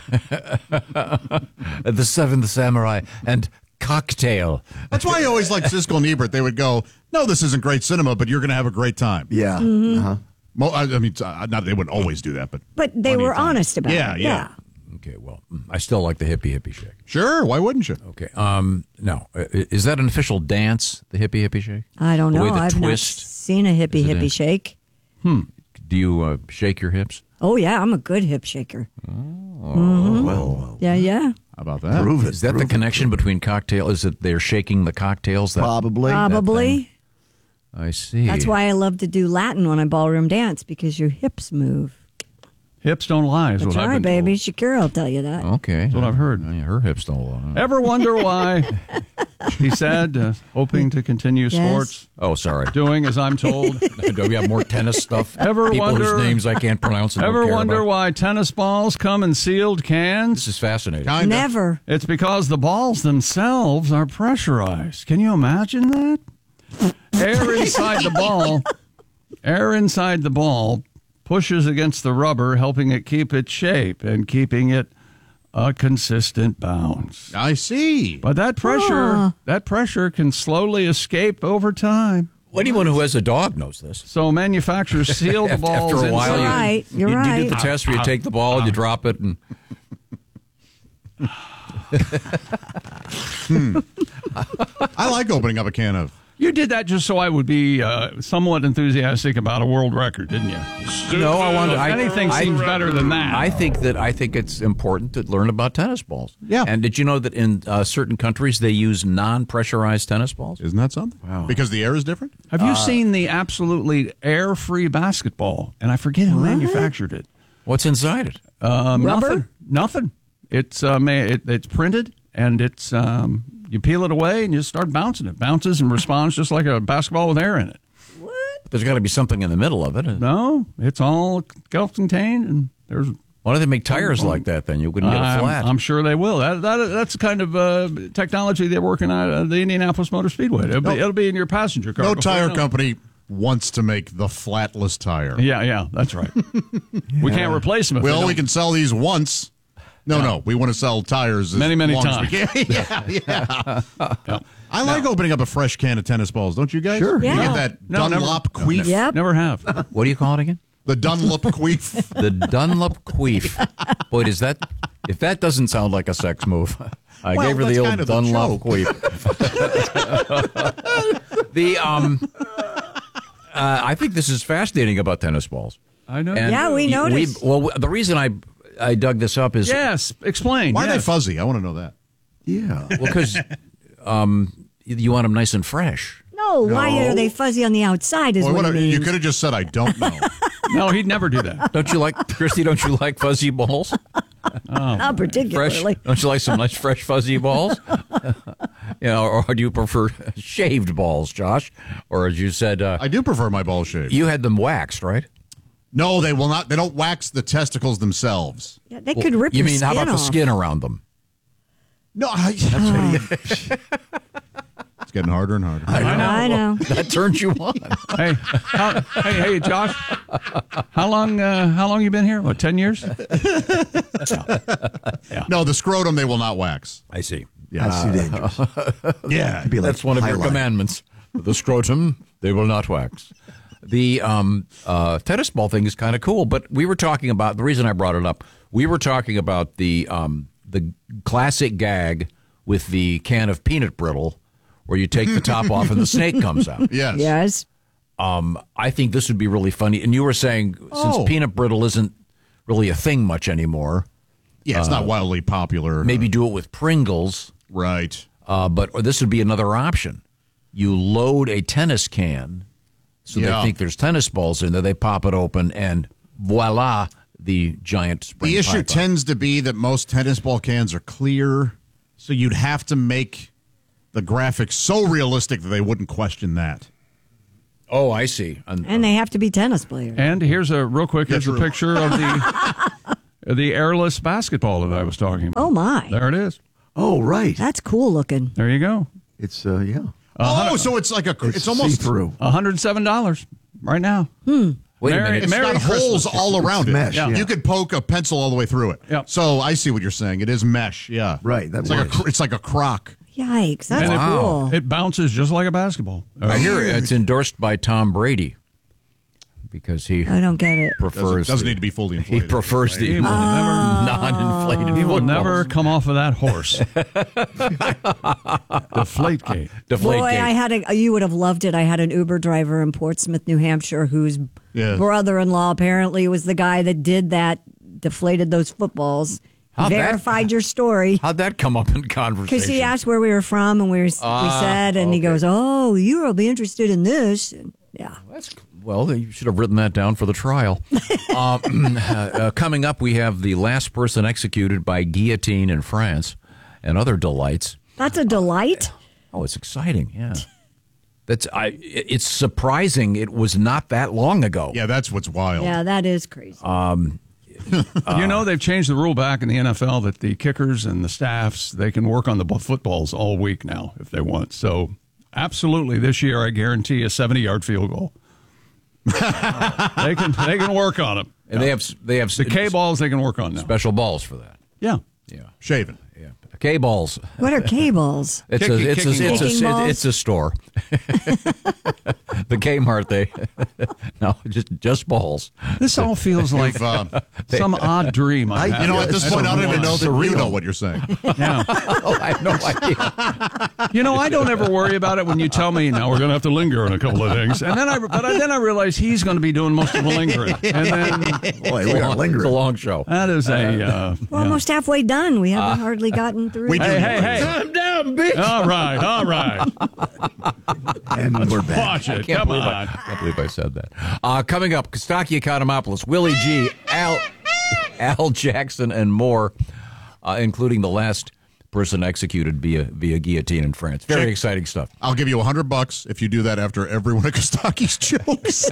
the Seventh Samurai, and Cocktail. That's why I always liked Siskel and Ebert. They would go, no, this isn't great cinema, but you're going to have a great time. Yeah. Mm-hmm. Uh-huh. Mo- I I mean, uh, not they wouldn't always do that, but But they plenty were of times. honest about yeah, it. Yeah, Okay, well, I still like the Hippie Hippie Shake. Sure, why wouldn't you? Okay, um, no, Uh, is that an official dance? The Hippie Hippie Shake? I don't The know. way the I've not twist. seen a hippie Is it hippie in? shake. Do you uh, shake your hips? Oh, yeah, I'm a good hip shaker. Oh, Well, Yeah, yeah. How about that? prove it. Is that the prove it. connection between cocktail? Is it they're shaking the cocktails? That, Probably. Probably. I see. That's why I love to do Latin when I ballroom dance, because your hips move. Hips don't lie. Is That's what I've right, been baby. Shakira will tell you that. Okay, That's what I've heard. Yeah, her hips don't lie. Ever wonder why? He said, uh, hoping to continue Yes. sports, Oh, sorry. doing as I'm told. Do we have more tennis stuff? Ever People wonder- whose names I can't pronounce. And don't Ever care wonder about? why tennis balls come in sealed cans? This is fascinating. Kinda. Never. It's because the balls themselves are pressurized. Can you imagine that? Air inside the ball, air inside the ball pushes against the rubber, helping it keep its shape and keeping it a consistent bounce. I see. But that pressure, Ah. that pressure can slowly escape over time. Anyone who has a dog knows this. So manufacturers seal the After- balls After a while, inside. you, You're right. You're you, you right. do the test where you take the ball, you drop it, and I like opening up a can of. You did that just so I would be uh, somewhat enthusiastic about a world record, didn't you? no, I wanted. I, Anything I, seems better than that. I think that I think it's important to learn about tennis balls. Yeah. And did you know that in uh, certain countries they use non-pressurized tennis balls? Isn't that something? Wow. Because the air is different? Have you seen the absolutely air-free basketball? And I forget who manufactured it. What's inside it? Um, Rubber? Nothing. Nothing. It's uh, ma- it, it's printed and it's um, you peel it away and you start bouncing it. Bounces and responds just like a basketball with air in it. There's got to be something in the middle of it. No, it's all self-contained and there's. Why do they make tires like that? Then you wouldn't get a I'm, flat. I'm sure they will. That, that that's the kind of uh, technology they're working on at the Indianapolis Motor Speedway. It'll, be, No. it'll be in your passenger car. No before you tire know it. company wants to make the flatless tire. Yeah, yeah, that's right. We can't replace them. If Well, they we don't. can sell these once. No, no, we want to sell tires as Many, many long as we times. can. yeah, yeah. I like opening up a fresh can of tennis balls, don't you guys? Sure. You Yeah. get that No, never- Dunlop queef. Yep. Never have. What do you call it again? The Dunlop queef. The Dunlop queef. Boy, does that if that doesn't sound like a sex move. I Well, gave her the that's old kind of the Dunlop joke. queef. the um uh, I think this is fascinating about tennis balls. I know. And Yeah, we noticed. well, the reason I I dug this up is Yes, explain. Why are they yes. fuzzy? I want to know that. Yeah. well because um you want them nice and fresh. No, why are they fuzzy on the outside is Boy, what what it a- you means. could have just said, I don't know. No, he'd never do that. Don't you like Christy? Don't you like fuzzy balls? Not particularly. Fresh? Don't you like some nice fresh fuzzy balls? you know, or, or do you prefer shaved balls, Josh? Or as you said, uh, I do prefer my ball shaved. you had them waxed, right? No, they will not. They don't wax the testicles themselves. Yeah, they could rip You your mean skin how about off. the skin around them? No, I, it's getting harder and harder. I know. That turned you on. Hey, how, hey, hey, Josh. How long? Uh, how long you been here? What, ten years? No, the scrotum they will not wax. I see. That's too dangerous. Yeah, It'd be like That's one of your highlight. commandments. The scrotum, they will not wax. The um, uh, tennis ball thing is kind of cool, but we were talking about the reason I brought it up. We were talking about the um, the classic gag with the can of peanut brittle, where you take the top off and the snake comes out. Yes. Yes. Um, I think this would be really funny. And you were saying Oh. since peanut brittle isn't really a thing much anymore. Yeah, it's not uh, wildly popular. Maybe do it with Pringles. Right. Uh, but or this would be another option. You load a tennis can, so Yeah. they think there's tennis balls in there. They pop it open, and voila, the giant spring The issue python. tends to be that most tennis ball cans are clear, so you'd have to make the graphics so realistic that they wouldn't question that. Oh, I see. And, And they have to be tennis players. And here's a real quick. Yeah, Here's a true. picture of the the airless basketball that I was talking about. Oh, my. There it is. Oh, right. That's cool looking. There you go. It's, uh, yeah. Oh, so it's like a, it's, It's almost, see-through. one hundred seven dollars right now. Hmm. Wait a Merry- minute. it's Merry got holes Christmas. all around It's it. mesh, Yeah. yeah. You could poke a pencil all the way through it. Yep. So I see what you're saying. It is mesh, yeah. Right, that It's like, a, works. cr- it's like a crock. Yikes. That's And it- cool. It bounces just like a basketball. I hear it's endorsed by Tom Brady because he I don't get it. Doesn't, prefers doesn't the- need to be fully he inflated. prefers the He will never, non-inflated. he will footballs. never come off of that horse. Deflategate. Deflate Boy, gate. I had a. You would have loved it. I had an Uber driver in Portsmouth, New Hampshire, whose Yeah. brother-in-law apparently was the guy that did that, deflated those footballs. How'd that- verified your story How'd that come up in conversation? because he asked where we were from, and we were, Ah, we said, and he okay. goes, "Oh, you'll be interested in this." And, yeah. That's well, you should have written that down for the trial. um, uh, coming up, we have the last person executed by guillotine in France, and other delights. That's a delight. Oh, it's exciting! Yeah, that's I. It's surprising. It was not that long ago. Yeah, that's what's wild. Yeah, that is crazy. Um, you know, they've changed the rule back in the N F L that the kickers and the staffs, they can work on the bu- footballs all week now if they want. So, absolutely, this year I guarantee a seventy-yard field goal. they can they can work on them. and they have they have The K balls they can work on now. special balls for that. Yeah. Yeah, Shaven. yeah. K balls. What are cables? It's Kicking- a it's a, kicking it's, balls. a, Kicking it's a store. The Kmart they no just just balls. This all feels like uh, some odd dream. I, You know, at this point, I don't even know that you know what you're saying. Yeah. Oh, I have no idea. You know, I don't ever worry about it when you tell me, now we're going to have to linger on a couple of things. And then I, but I, then I realize he's going to be doing most of the lingering. And then Boy, we are It's a lingering. long show. that is a. Uh, We're almost halfway done. We haven't hardly gotten through. We do. hey, hey, hey. Calm down, bitch. All right, all right. And we're back. Watch it. Can't Come believe on. I, can't believe I said that. Uh, coming up, Kostaki Economopoulos, Willie G, Al, Al Jackson, and more, uh, including the last person executed via via guillotine in France. Very Check. exciting stuff. I'll give you a hundred bucks if you do that after every one of Kostaki's jokes.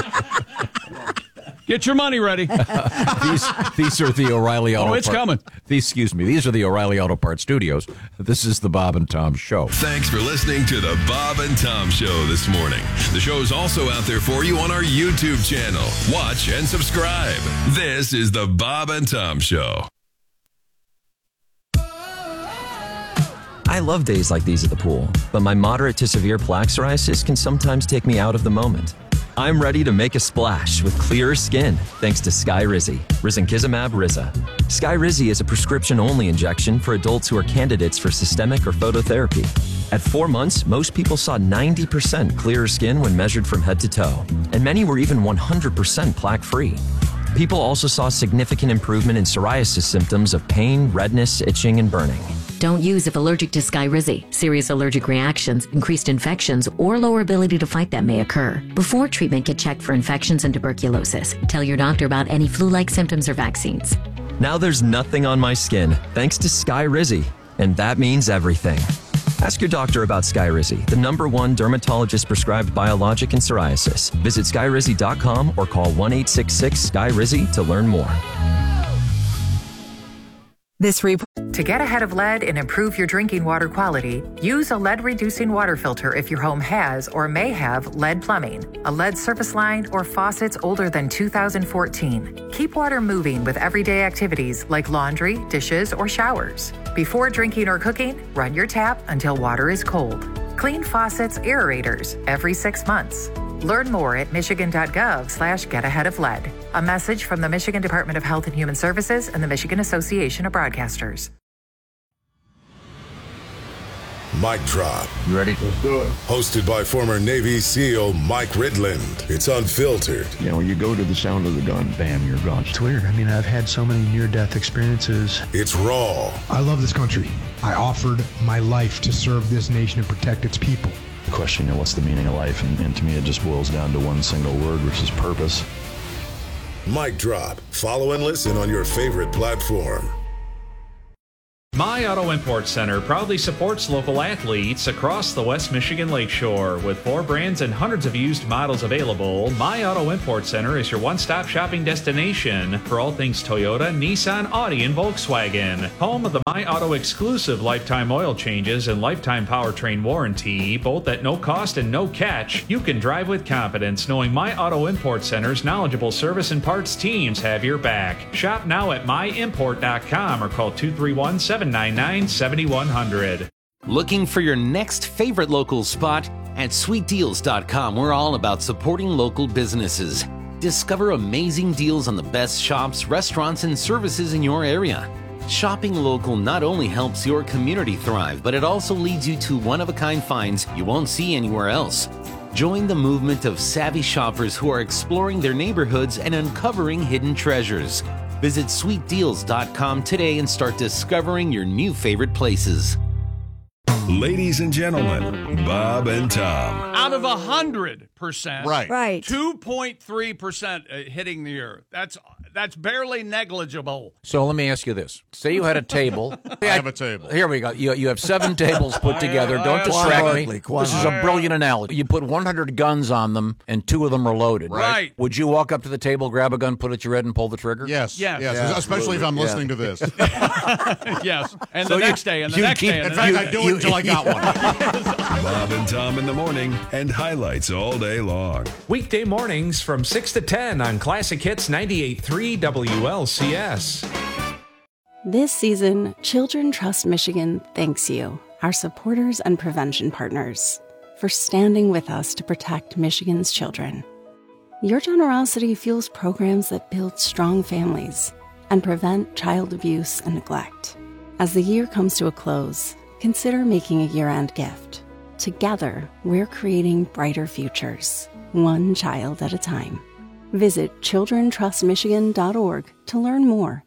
Get your money ready. these these are the O'Reilly Auto Oh, it's Part- coming. These, excuse me. These are the O'Reilly Auto Parts Studios. This is the Bob and Tom Show. Thanks for listening to the Bob and Tom Show this morning. The show is also out there for you on our YouTube channel. Watch and subscribe. This is the Bob and Tom Show. I love days like these at the pool, but my moderate to severe plaque psoriasis can sometimes take me out of the moment. I'm ready to make a splash with clearer skin thanks to Skyrizi, Risankizumab Riza. Skyrizi is a prescription-only injection for adults who are candidates for systemic or phototherapy. At four months, most people saw ninety percent clearer skin when measured from head to toe, and many were even one hundred percent plaque-free. People also saw significant improvement in psoriasis symptoms of pain, redness, itching, and burning. Don't use if allergic to Skyrizi. Serious allergic reactions, increased infections, or lower ability to fight them may occur. Before treatment, get checked for infections and tuberculosis. Tell your doctor about any flu-like symptoms or vaccines. Now there's nothing on my skin thanks to Skyrizi, and that means everything. Ask your doctor about Skyrizi, the number one dermatologist prescribed biologic in psoriasis. Visit skyrizi dot com or call one eight six six Skyrizi to learn more. This report. To get ahead of lead and improve your drinking water quality, use a lead-reducing water filter if your home has or may have lead plumbing, a lead service line, or faucets older than two thousand fourteen. Keep water moving with everyday activities like laundry, dishes, or showers. Before drinking or cooking, run your tap until water is cold. Clean faucets, aerators every six months. Learn more at michigan.gov slash get ahead of lead. A message from the Michigan Department of Health and Human Services and the Michigan Association of Broadcasters. Mic Drop. You ready? Let's do it. Hosted by former Navy SEAL Mike Ridland. It's unfiltered. You know, when you go to the sound of the gun, bam, you're gone. It's weird. I mean, I've had so many near-death experiences. It's raw. I love this country. I offered my life to serve this nation and protect its people. The question, you know, what's the meaning of life? And, and to me, it just boils down to one single word, which is purpose. Mic Drop. Follow and listen on your favorite platform. My Auto Import Center proudly supports local athletes across the West Michigan Lakeshore. With four brands and hundreds of used models available, My Auto Import Center is your one-stop shopping destination for all things Toyota, Nissan, Audi, and Volkswagen. Home of the My Auto exclusive lifetime oil changes and lifetime powertrain warranty, both at no cost and no catch. You can drive with confidence knowing My Auto Import Center's knowledgeable service and parts teams have your back. Shop now at my import dot com or call two three one, seven nine nine, seven one zero zero. Looking for your next favorite local spot? At sweet deals dot com, we're all about supporting local businesses. Discover amazing deals on the best shops, restaurants, and services in your area. Shopping local not only helps your community thrive, but it also leads you to one-of-a-kind finds you won't see anywhere else. Join the movement of savvy shoppers who are exploring their neighborhoods and uncovering hidden treasures. Visit sweet deals dot com today and start discovering your new favorite places. Ladies and gentlemen, Bob and Tom. Out of a hundred percent, Right. Right. two point three percent hitting the earth. That's that's barely negligible. So let me ask you this. Say you had a table. I have a table. Here we go. You, you have seven tables put together. I- Don't I- distract Quan me. Barkley, Quan This is a Barkley. brilliant analogy. You put one hundred guns on them, and two of them are loaded. Right. Would you walk up to the table, grab a gun, put it at your head, and pull the trigger? Yes. Yes. Yes. Yeah, Especially if I'm absolutely. listening to this. Yes, and So the you- next day, and the you next keep- day, and In the fact, next I do day. it until I got one. Bob and Tom in the morning and highlights all day long. Weekday mornings from six to ten on Classic Hits ninety-eight point three W L C S. This season, Children Trust Michigan thanks you, our supporters and prevention partners, for standing with us to protect Michigan's children. Your generosity fuels programs that build strong families and prevent child abuse and neglect. As the year comes to a close, consider making a year-end gift. Together, we're creating brighter futures, one child at a time. Visit children trust michigan dot org to learn more.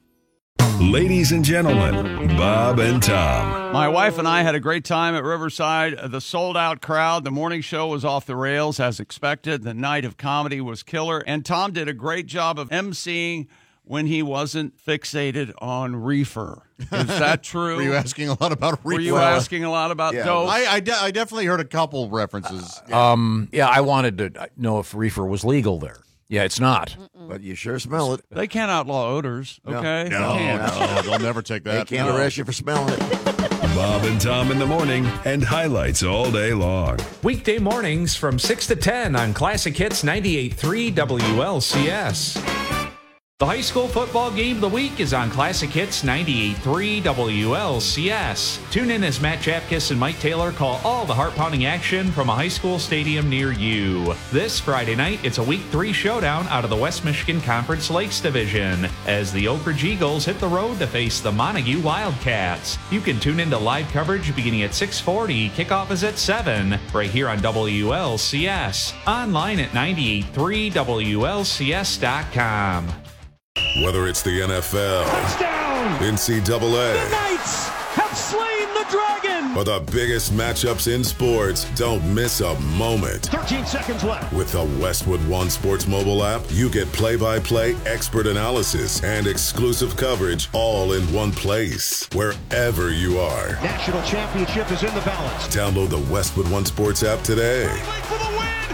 Ladies and gentlemen, Bob and Tom. My wife and I had a great time at Riverside. The sold-out crowd. The morning show was off the rails as expected. The night of comedy was killer. And Tom did a great job of emceeing when he wasn't fixated on reefer. Is that true? Were you asking a lot about reefer? Were you asking a lot about Yeah. dope? I, I, de- I definitely heard a couple references. Um, yeah, I wanted to know if reefer was legal there. Yeah, it's not. But you sure smell it. They can't outlaw odors, No. okay? No, They can't. no, they'll never take They that. can't No. arrest you for smelling it. Bob and Tom in the morning and highlights all day long. Weekday mornings from six to ten on Classic Hits ninety-eight point three W L C S. The high school football game of the week is on Classic Hits ninety-eight point three W L C S. Tune in as Matt Chapkus and Mike Taylor call all the heart-pounding action from a high school stadium near you. This Friday night, it's a Week three showdown out of the West Michigan Conference Lakes Division as the Oak Ridge Eagles hit the road to face the Montague Wildcats. You can tune into live coverage beginning at six forty. Kickoff is at seven, right here on W L C S. Online at ninety-eight point three W L C S dot com. Whether it's the N F L, Touchdown! N C double A, The Knights have slain the dragon! or the biggest matchups in sports, don't miss a moment. thirteen seconds left. With the Westwood One Sports mobile app, you get play-by-play expert analysis and exclusive coverage all in one place, wherever you are. National championship is in the balance. Download the Westwood One Sports app today. For the win!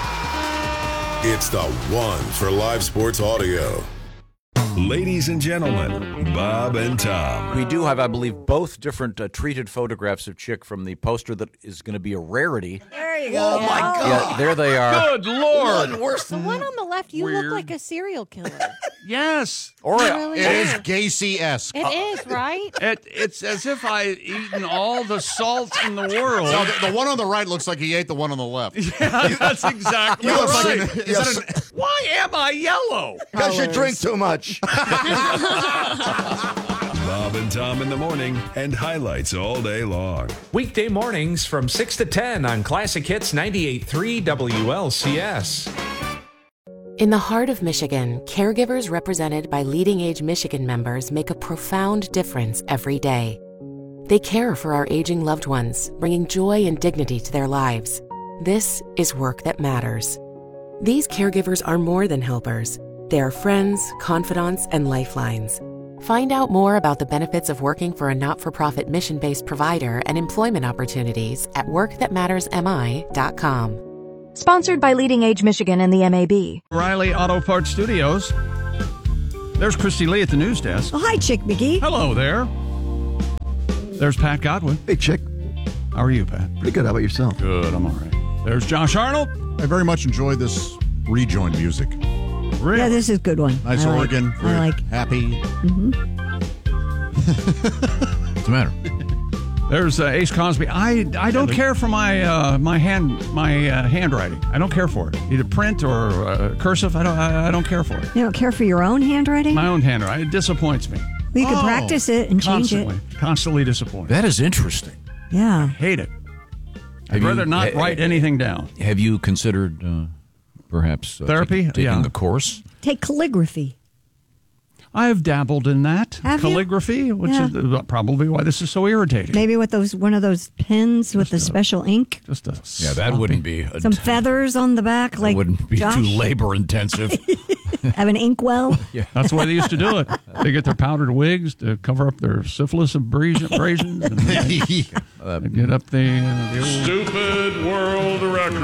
It's the one for live sports audio. Ladies and gentlemen, Bob and Tom. We do have, I believe, both different uh, treated photographs of Chick from the poster that is going to be a rarity. There you Oh, go. my God. Yeah, there they are. Good Lord. One worse The than one on the left, you Weird. look like a serial killer. Yes. Or You really It is do. Gacy-esque. It is, right? It, it's as if I'd eaten all the salt in the world. No, the, the one on the right looks like he ate the one on the left. Yeah, that's exactly You look right. like an- is that an- Why am I yellow? Because you drink too much. Bob and Tom in the morning and highlights all day long. Weekday mornings from six to ten on Classic Hits ninety-eight point three W L C S. In the heart of Michigan, caregivers represented by Leading Age Michigan members make a profound difference every day. They care for our aging loved ones, bringing joy and dignity to their lives. This is work that matters. These caregivers are more than helpers. They are friends, confidants, and lifelines. Find out more about the benefits of working for a not-for-profit mission-based provider and employment opportunities at work that matters M I dot com. Sponsored by Leading Age Michigan and the M A B. Riley Auto Parts Studios. There's Christy Lee at the news desk. Oh, hi, Chick McGee. Hello there. There's Pat Godwin. Hey, Chick. How are you, Pat? Pretty good. How about yourself? Good, I'm all right. There's Josh Arnold. I very much enjoyed this rejoin music. Really? Yeah, this is a good one. Nice I like- organ. I very like. Happy. What's the matter? There's uh, Ace Cosby. I I don't care for my uh, my hand my uh, handwriting. I don't care for it. Either print or uh, cursive. I don't I, I don't care for it. You don't care for your own handwriting? My own handwriting. It disappoints me. Well, you could Oh, practice it and change Constantly, it. constantly disappointed. That is interesting. Yeah. Hate it. I'd Have you- rather not ha- write anything down. Have you considered uh, perhaps uh, Therapy? taking, taking Yeah. the course? Take calligraphy. I've dabbled in that Have you? calligraphy, which Yeah. is uh, probably why this is so irritating. Maybe with those one of those pens with the special ink. Just a Yeah, that wouldn't be a, Some feathers on the back, that like wouldn't be Josh. too labor intensive. Have an inkwell. Yeah, that's why they used to do it. They get their powdered wigs to cover up their syphilis abrasion- abrasions and uh, get up the, uh, the old... Stupid world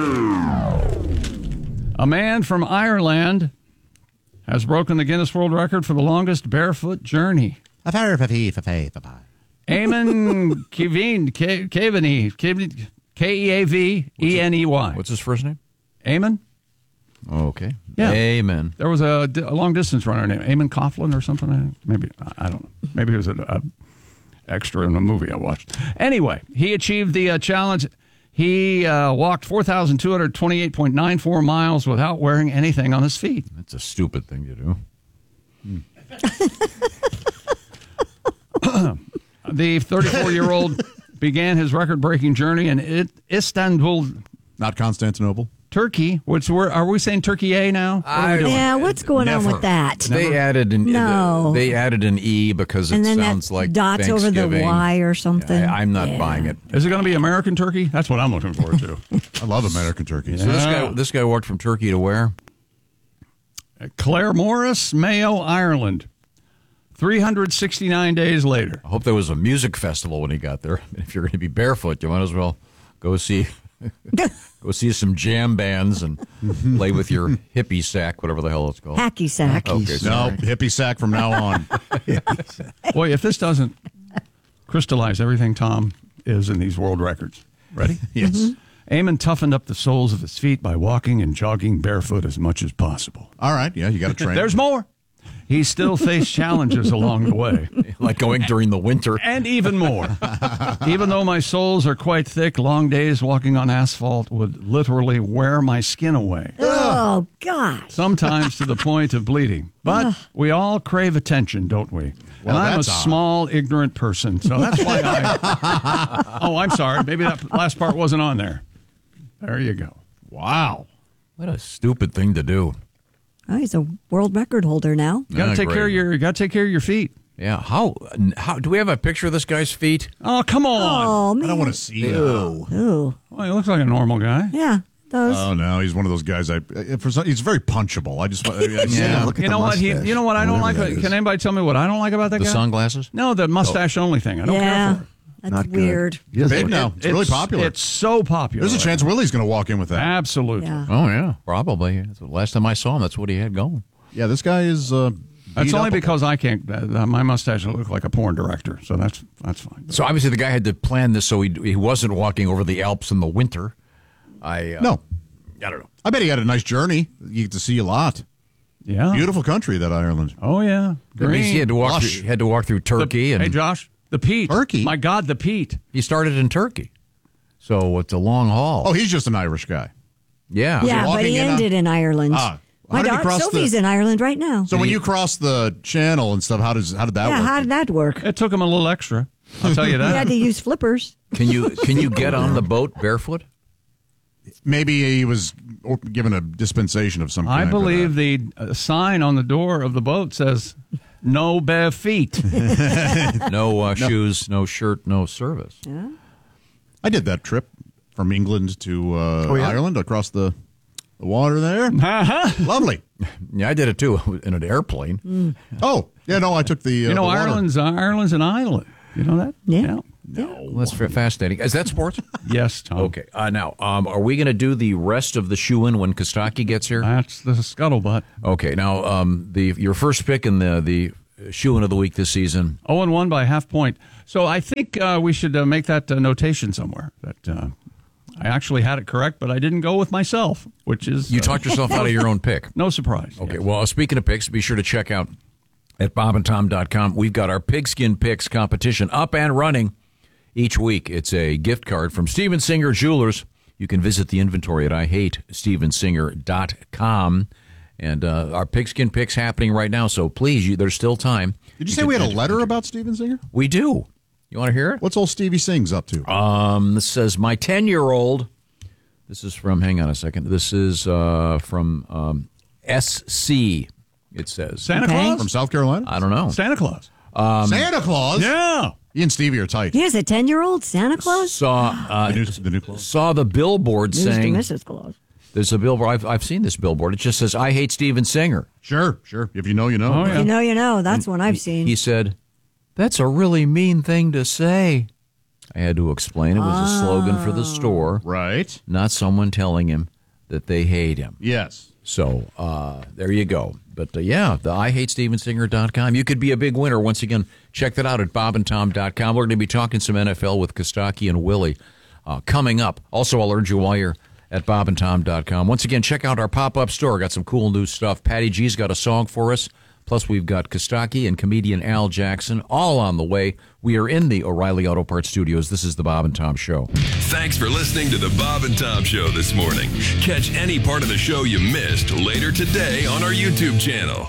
record. A man from Ireland has broken the Guinness World Record for the longest barefoot journey. Eamon Kevene, K- Keaveny, K E A V E N E Y. What's his first name? Eamon? Okay. Yeah. Amen. There was a, a long distance runner named Eamon Coughlin or something. I think. Maybe I don't know. Maybe he was an a extra in a movie I watched. Anyway, he achieved the uh, challenge. He uh, walked four thousand two hundred twenty-eight point nine four miles without wearing anything on his feet. That's a stupid thing to do. The thirty-four-year-old began his record-breaking journey in I- Istanbul, not Constantinople, Turkey. Which we're, are we saying Turkey A now? What are we doing? Yeah, what's going on Never. with that? They added an No. They added an e because it And then sounds that like dots over the Thanksgiving. Y or something. I, I'm not Yeah. buying it. Is it going to be American turkey? That's what I'm looking forward to. I love American turkeys. So this guy, this guy walked from Turkey to where? Claire Morris, Mayo, Ireland. three hundred sixty-nine days later. I hope there was a music festival when he got there. If you're going to be barefoot, you might as well go see go see some jam bands and play with your hippie sack, whatever the hell it's called. Hacky sack. Okay, No, sorry. hippie sack from now on. Boy, if this doesn't crystallize everything Tom is in these world records. Ready? Yes. Eamon toughened up the soles of his feet by walking and jogging barefoot as much as possible. All right. Yeah, you got to train. There's more. He still faced challenges along the way. Like going during the winter. And even more. Even though my soles are quite thick, long days walking on asphalt would literally wear my skin away. Oh, God. Sometimes to the point of bleeding. But we all crave attention, don't we? Well, and I'm a that's odd. small, ignorant person, so that's why I... Oh, I'm sorry. Maybe that last part wasn't on there. There you go. Wow. What a stupid thing to do. Oh, he's a world record holder now. You got to Ah, take great. care of your. You got to take care of your feet. Yeah. How? How do we have a picture of this guy's feet? Oh, come on! Oh, man. I don't want to see that. Ooh. Well, he looks like a normal guy. Yeah, those. Oh no, he's one of those guys. I for some, he's very punchable. I just I, I see Yeah. him. Look at You the know what? He, mustache. you know what? I don't like. Whatever that Can is. anybody tell me what I don't like about that The guy? sunglasses? No, the mustache only thing. I don't yeah, care for it. that's Not good. weird. He doesn't Big look- now. It's, really popular. It's so popular. There's a chance Willie's going to walk in with that. Absolutely. Yeah. Oh yeah, probably. That's the last time I saw him, that's what he had going. Yeah, this guy is. Uh, That's beat only up a- because I can't. Uh, my mustache will look like a porn director, so that's that's fine. So obviously the guy had to plan this so he he wasn't walking over the Alps in the winter. I uh, No, I don't know. I bet he had a nice journey. You get to see a lot. Yeah. Beautiful country, that Ireland. Oh yeah. That means he had to walk. Lush. Through, he had to walk through Turkey, The- and hey, Josh, the Pete. Turkey? My God, the Pete. he started in Turkey. So it's a long haul. Oh, he's just an Irish guy. yeah. Yeah, but walking he in on- ended in Ireland. Ah, My How did you daughter cross Sophie's the- in Ireland right now. So when you cross the channel and stuff, how does how did that yeah, work? how did that work? It took him a little extra. I'll tell you He that. had to use flippers. Can you can you get on the boat barefoot? Maybe he was given a dispensation of some kind. I for believe the uh, sign on the door of the boat says "No bare feet." No, uh, shoes, no shirt, no service. Yeah. I did that trip from England to uh, Oh, yeah? Ireland across the, the water there. Uh-huh. Lovely. Yeah, I did it too in an airplane. Mm. Oh, yeah, no, I took the. Uh, You know, the water. Ireland's uh, Ireland's an island. You know that? Yeah. Well, that's fa- fascinating. Is that sports? Yes, Tom. Okay. Uh, now, um, are we going to do the rest of the shoe-in when Kostaki gets here? That's the scuttlebutt. Okay. Now, um, the your first pick in the the shoe-in of the week this season. Oh, and one by half point. So I think uh, we should uh, make that uh, notation somewhere. That uh, I actually had it correct, but I didn't go with myself, which is You uh, talked yourself out of your own pick. No surprise. Okay. Well, speaking of picks, be sure to check out at bob and tom dot com. We've got our Pigskin Picks competition up and running each week. It's a gift card from Steven Singer Jewelers. You can visit the inventory at I hate steven singer dot com. And uh, our Pigskin Picks happening right now, so please, you, there's still time. Did you say we had a letter about Steven Singer? We do. You want to hear it? What's old Stevie Sings up to? Um, this says, my ten-year-old, this is from, hang on a second, this is uh, from um, S C, it says. Santa Claus? From South Carolina? I don't know. Santa Claus. Um, Santa Claus? Yeah. He and Stevie are tight. He has a ten-year-old Santa Claus? Saw, uh, the, new, the new Claus? saw the billboard News saying, to Missus Claus. there's a billboard, I've, I've seen this billboard, it just says, I hate Steven Singer. Sure, sure. If you know, you know. Oh, yeah. You know, you know. That's one I've He- seen. He said, that's a really mean thing to say. I had to explain it was a slogan for the store, Right. not someone telling him that they hate him. Yes. So uh, there you go. But uh, yeah, the I hate steven singer dot com. You could be a big winner. Once again, check that out at bob and tom dot com. We're going to be talking some N F L with Kostaki and Willie uh, coming up. Also, I'll urge you while you're at bob and tom dot com. Once again, check out our pop-up store. Got some cool new stuff. Patty G's got a song for us. Plus, we've got Kostaki and comedian Al Jackson all on the way. We are in the O'Reilly Auto Parts studios. This is the Bob and Tom Show. Thanks for listening to the Bob and Tom Show this morning. Catch any part of the show you missed later today on our YouTube channel.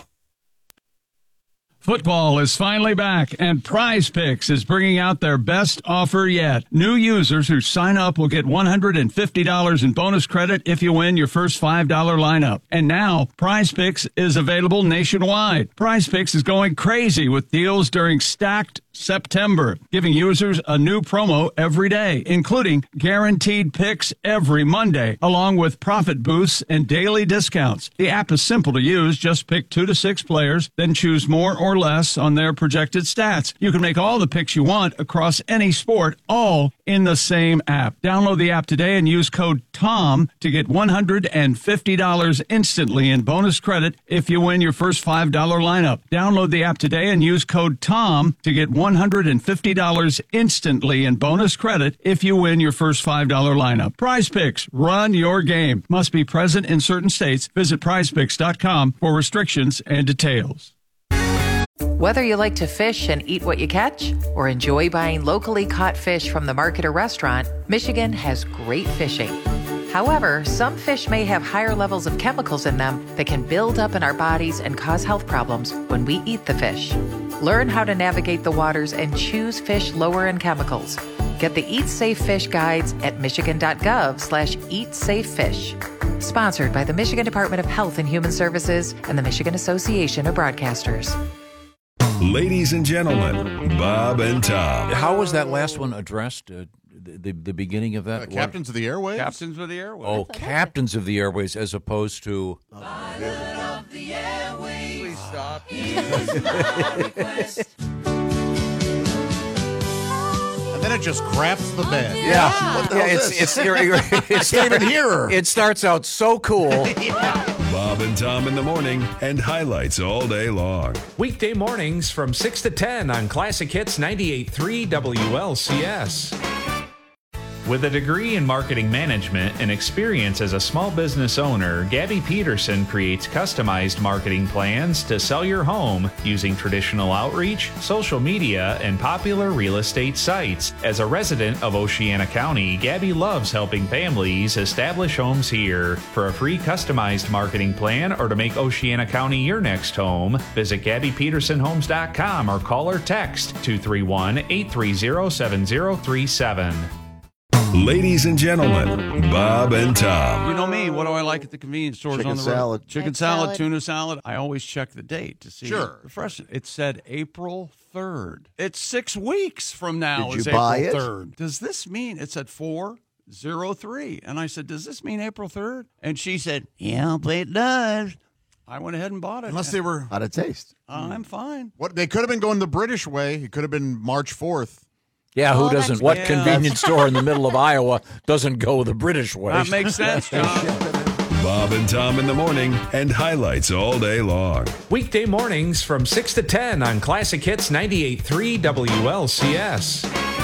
Football is finally back, and Prize Picks is bringing out their best offer yet. New users who sign up will get one hundred fifty dollars in bonus credit if you win your first five dollar lineup. And now, Prize Picks is available nationwide. Prize Picks is going crazy with deals during Stacked September, giving users a new promo every day, including guaranteed picks every Monday, along with profit boosts and daily discounts. The app is simple to use. Just pick two to six players, then choose more or less on their projected stats. You can make all the picks you want across any sport, all in the same app. Download the app today and use code TOM to get one hundred fifty dollars instantly in bonus credit if you win your first five dollar lineup. Download the app today and use code TOM to get one hundred fifty dollars instantly in bonus credit if you win your first five dollar lineup. Prize Picks, run your game. Must be present in certain states. Visit prize picks dot com for restrictions and details. Whether you like to fish and eat what you catch, or enjoy buying locally caught fish from the market or restaurant, Michigan has great fishing. However, some fish may have higher levels of chemicals in them that can build up in our bodies and cause health problems when we eat the fish. Learn how to navigate the waters and choose fish lower in chemicals. Get the Eat Safe Fish guides at michigan.gov slash eat safe fish. Sponsored by the Michigan Department of Health and Human Services and the Michigan Association of Broadcasters. Ladies and gentlemen, Bob and Tom. How was that last one addressed? Uh, the, the the beginning of that? Uh, Captains of the Airways? Captains of the Airways. Oh, Captains of the Airways, as opposed to. Pilot of the airways. Please stop. And then it just craps the bed. Yeah, What the yeah, hell it's is it's, this? it's, it's I can't even hear her. It starts out so cool. Bob and Tom in the morning and highlights all day long. Weekday mornings from six to ten on Classic Hits ninety-eight point three W L C S. With a degree in marketing management and experience as a small business owner, Gabby Peterson creates customized marketing plans to sell your home using traditional outreach, social media, and popular real estate sites. As a resident of Oceana County, Gabby loves helping families establish homes here. For a free customized marketing plan or to make Oceana County your next home, visit Gabby Peterson Homes dot com or call or text two three one, eight three zero, seven zero three seven. Ladies and gentlemen, Bob and Tom. You know me. What do I like at the convenience stores Chicken on the road? salad. Chicken Egg salad, salad. tuna salad. I always check the date to see Sure. the freshness. It said April third. It's six weeks from now. Did is you buy April it? third. Does this mean it said four zero three? And I said, does this mean April third? And she said, yeah, but it does. I went ahead and bought it. Unless they were. How'd it taste? Uh, I'm fine. What they could have been going the British way. It could have been March fourth. Yeah, who Oh, doesn't? that's- What Yeah. convenience store in the middle of Iowa doesn't go the British way? That makes sense, John. Bob and Tom in the morning and highlights all day long. Weekday mornings from six to ten on Classic Hits ninety-eight point three W L C S.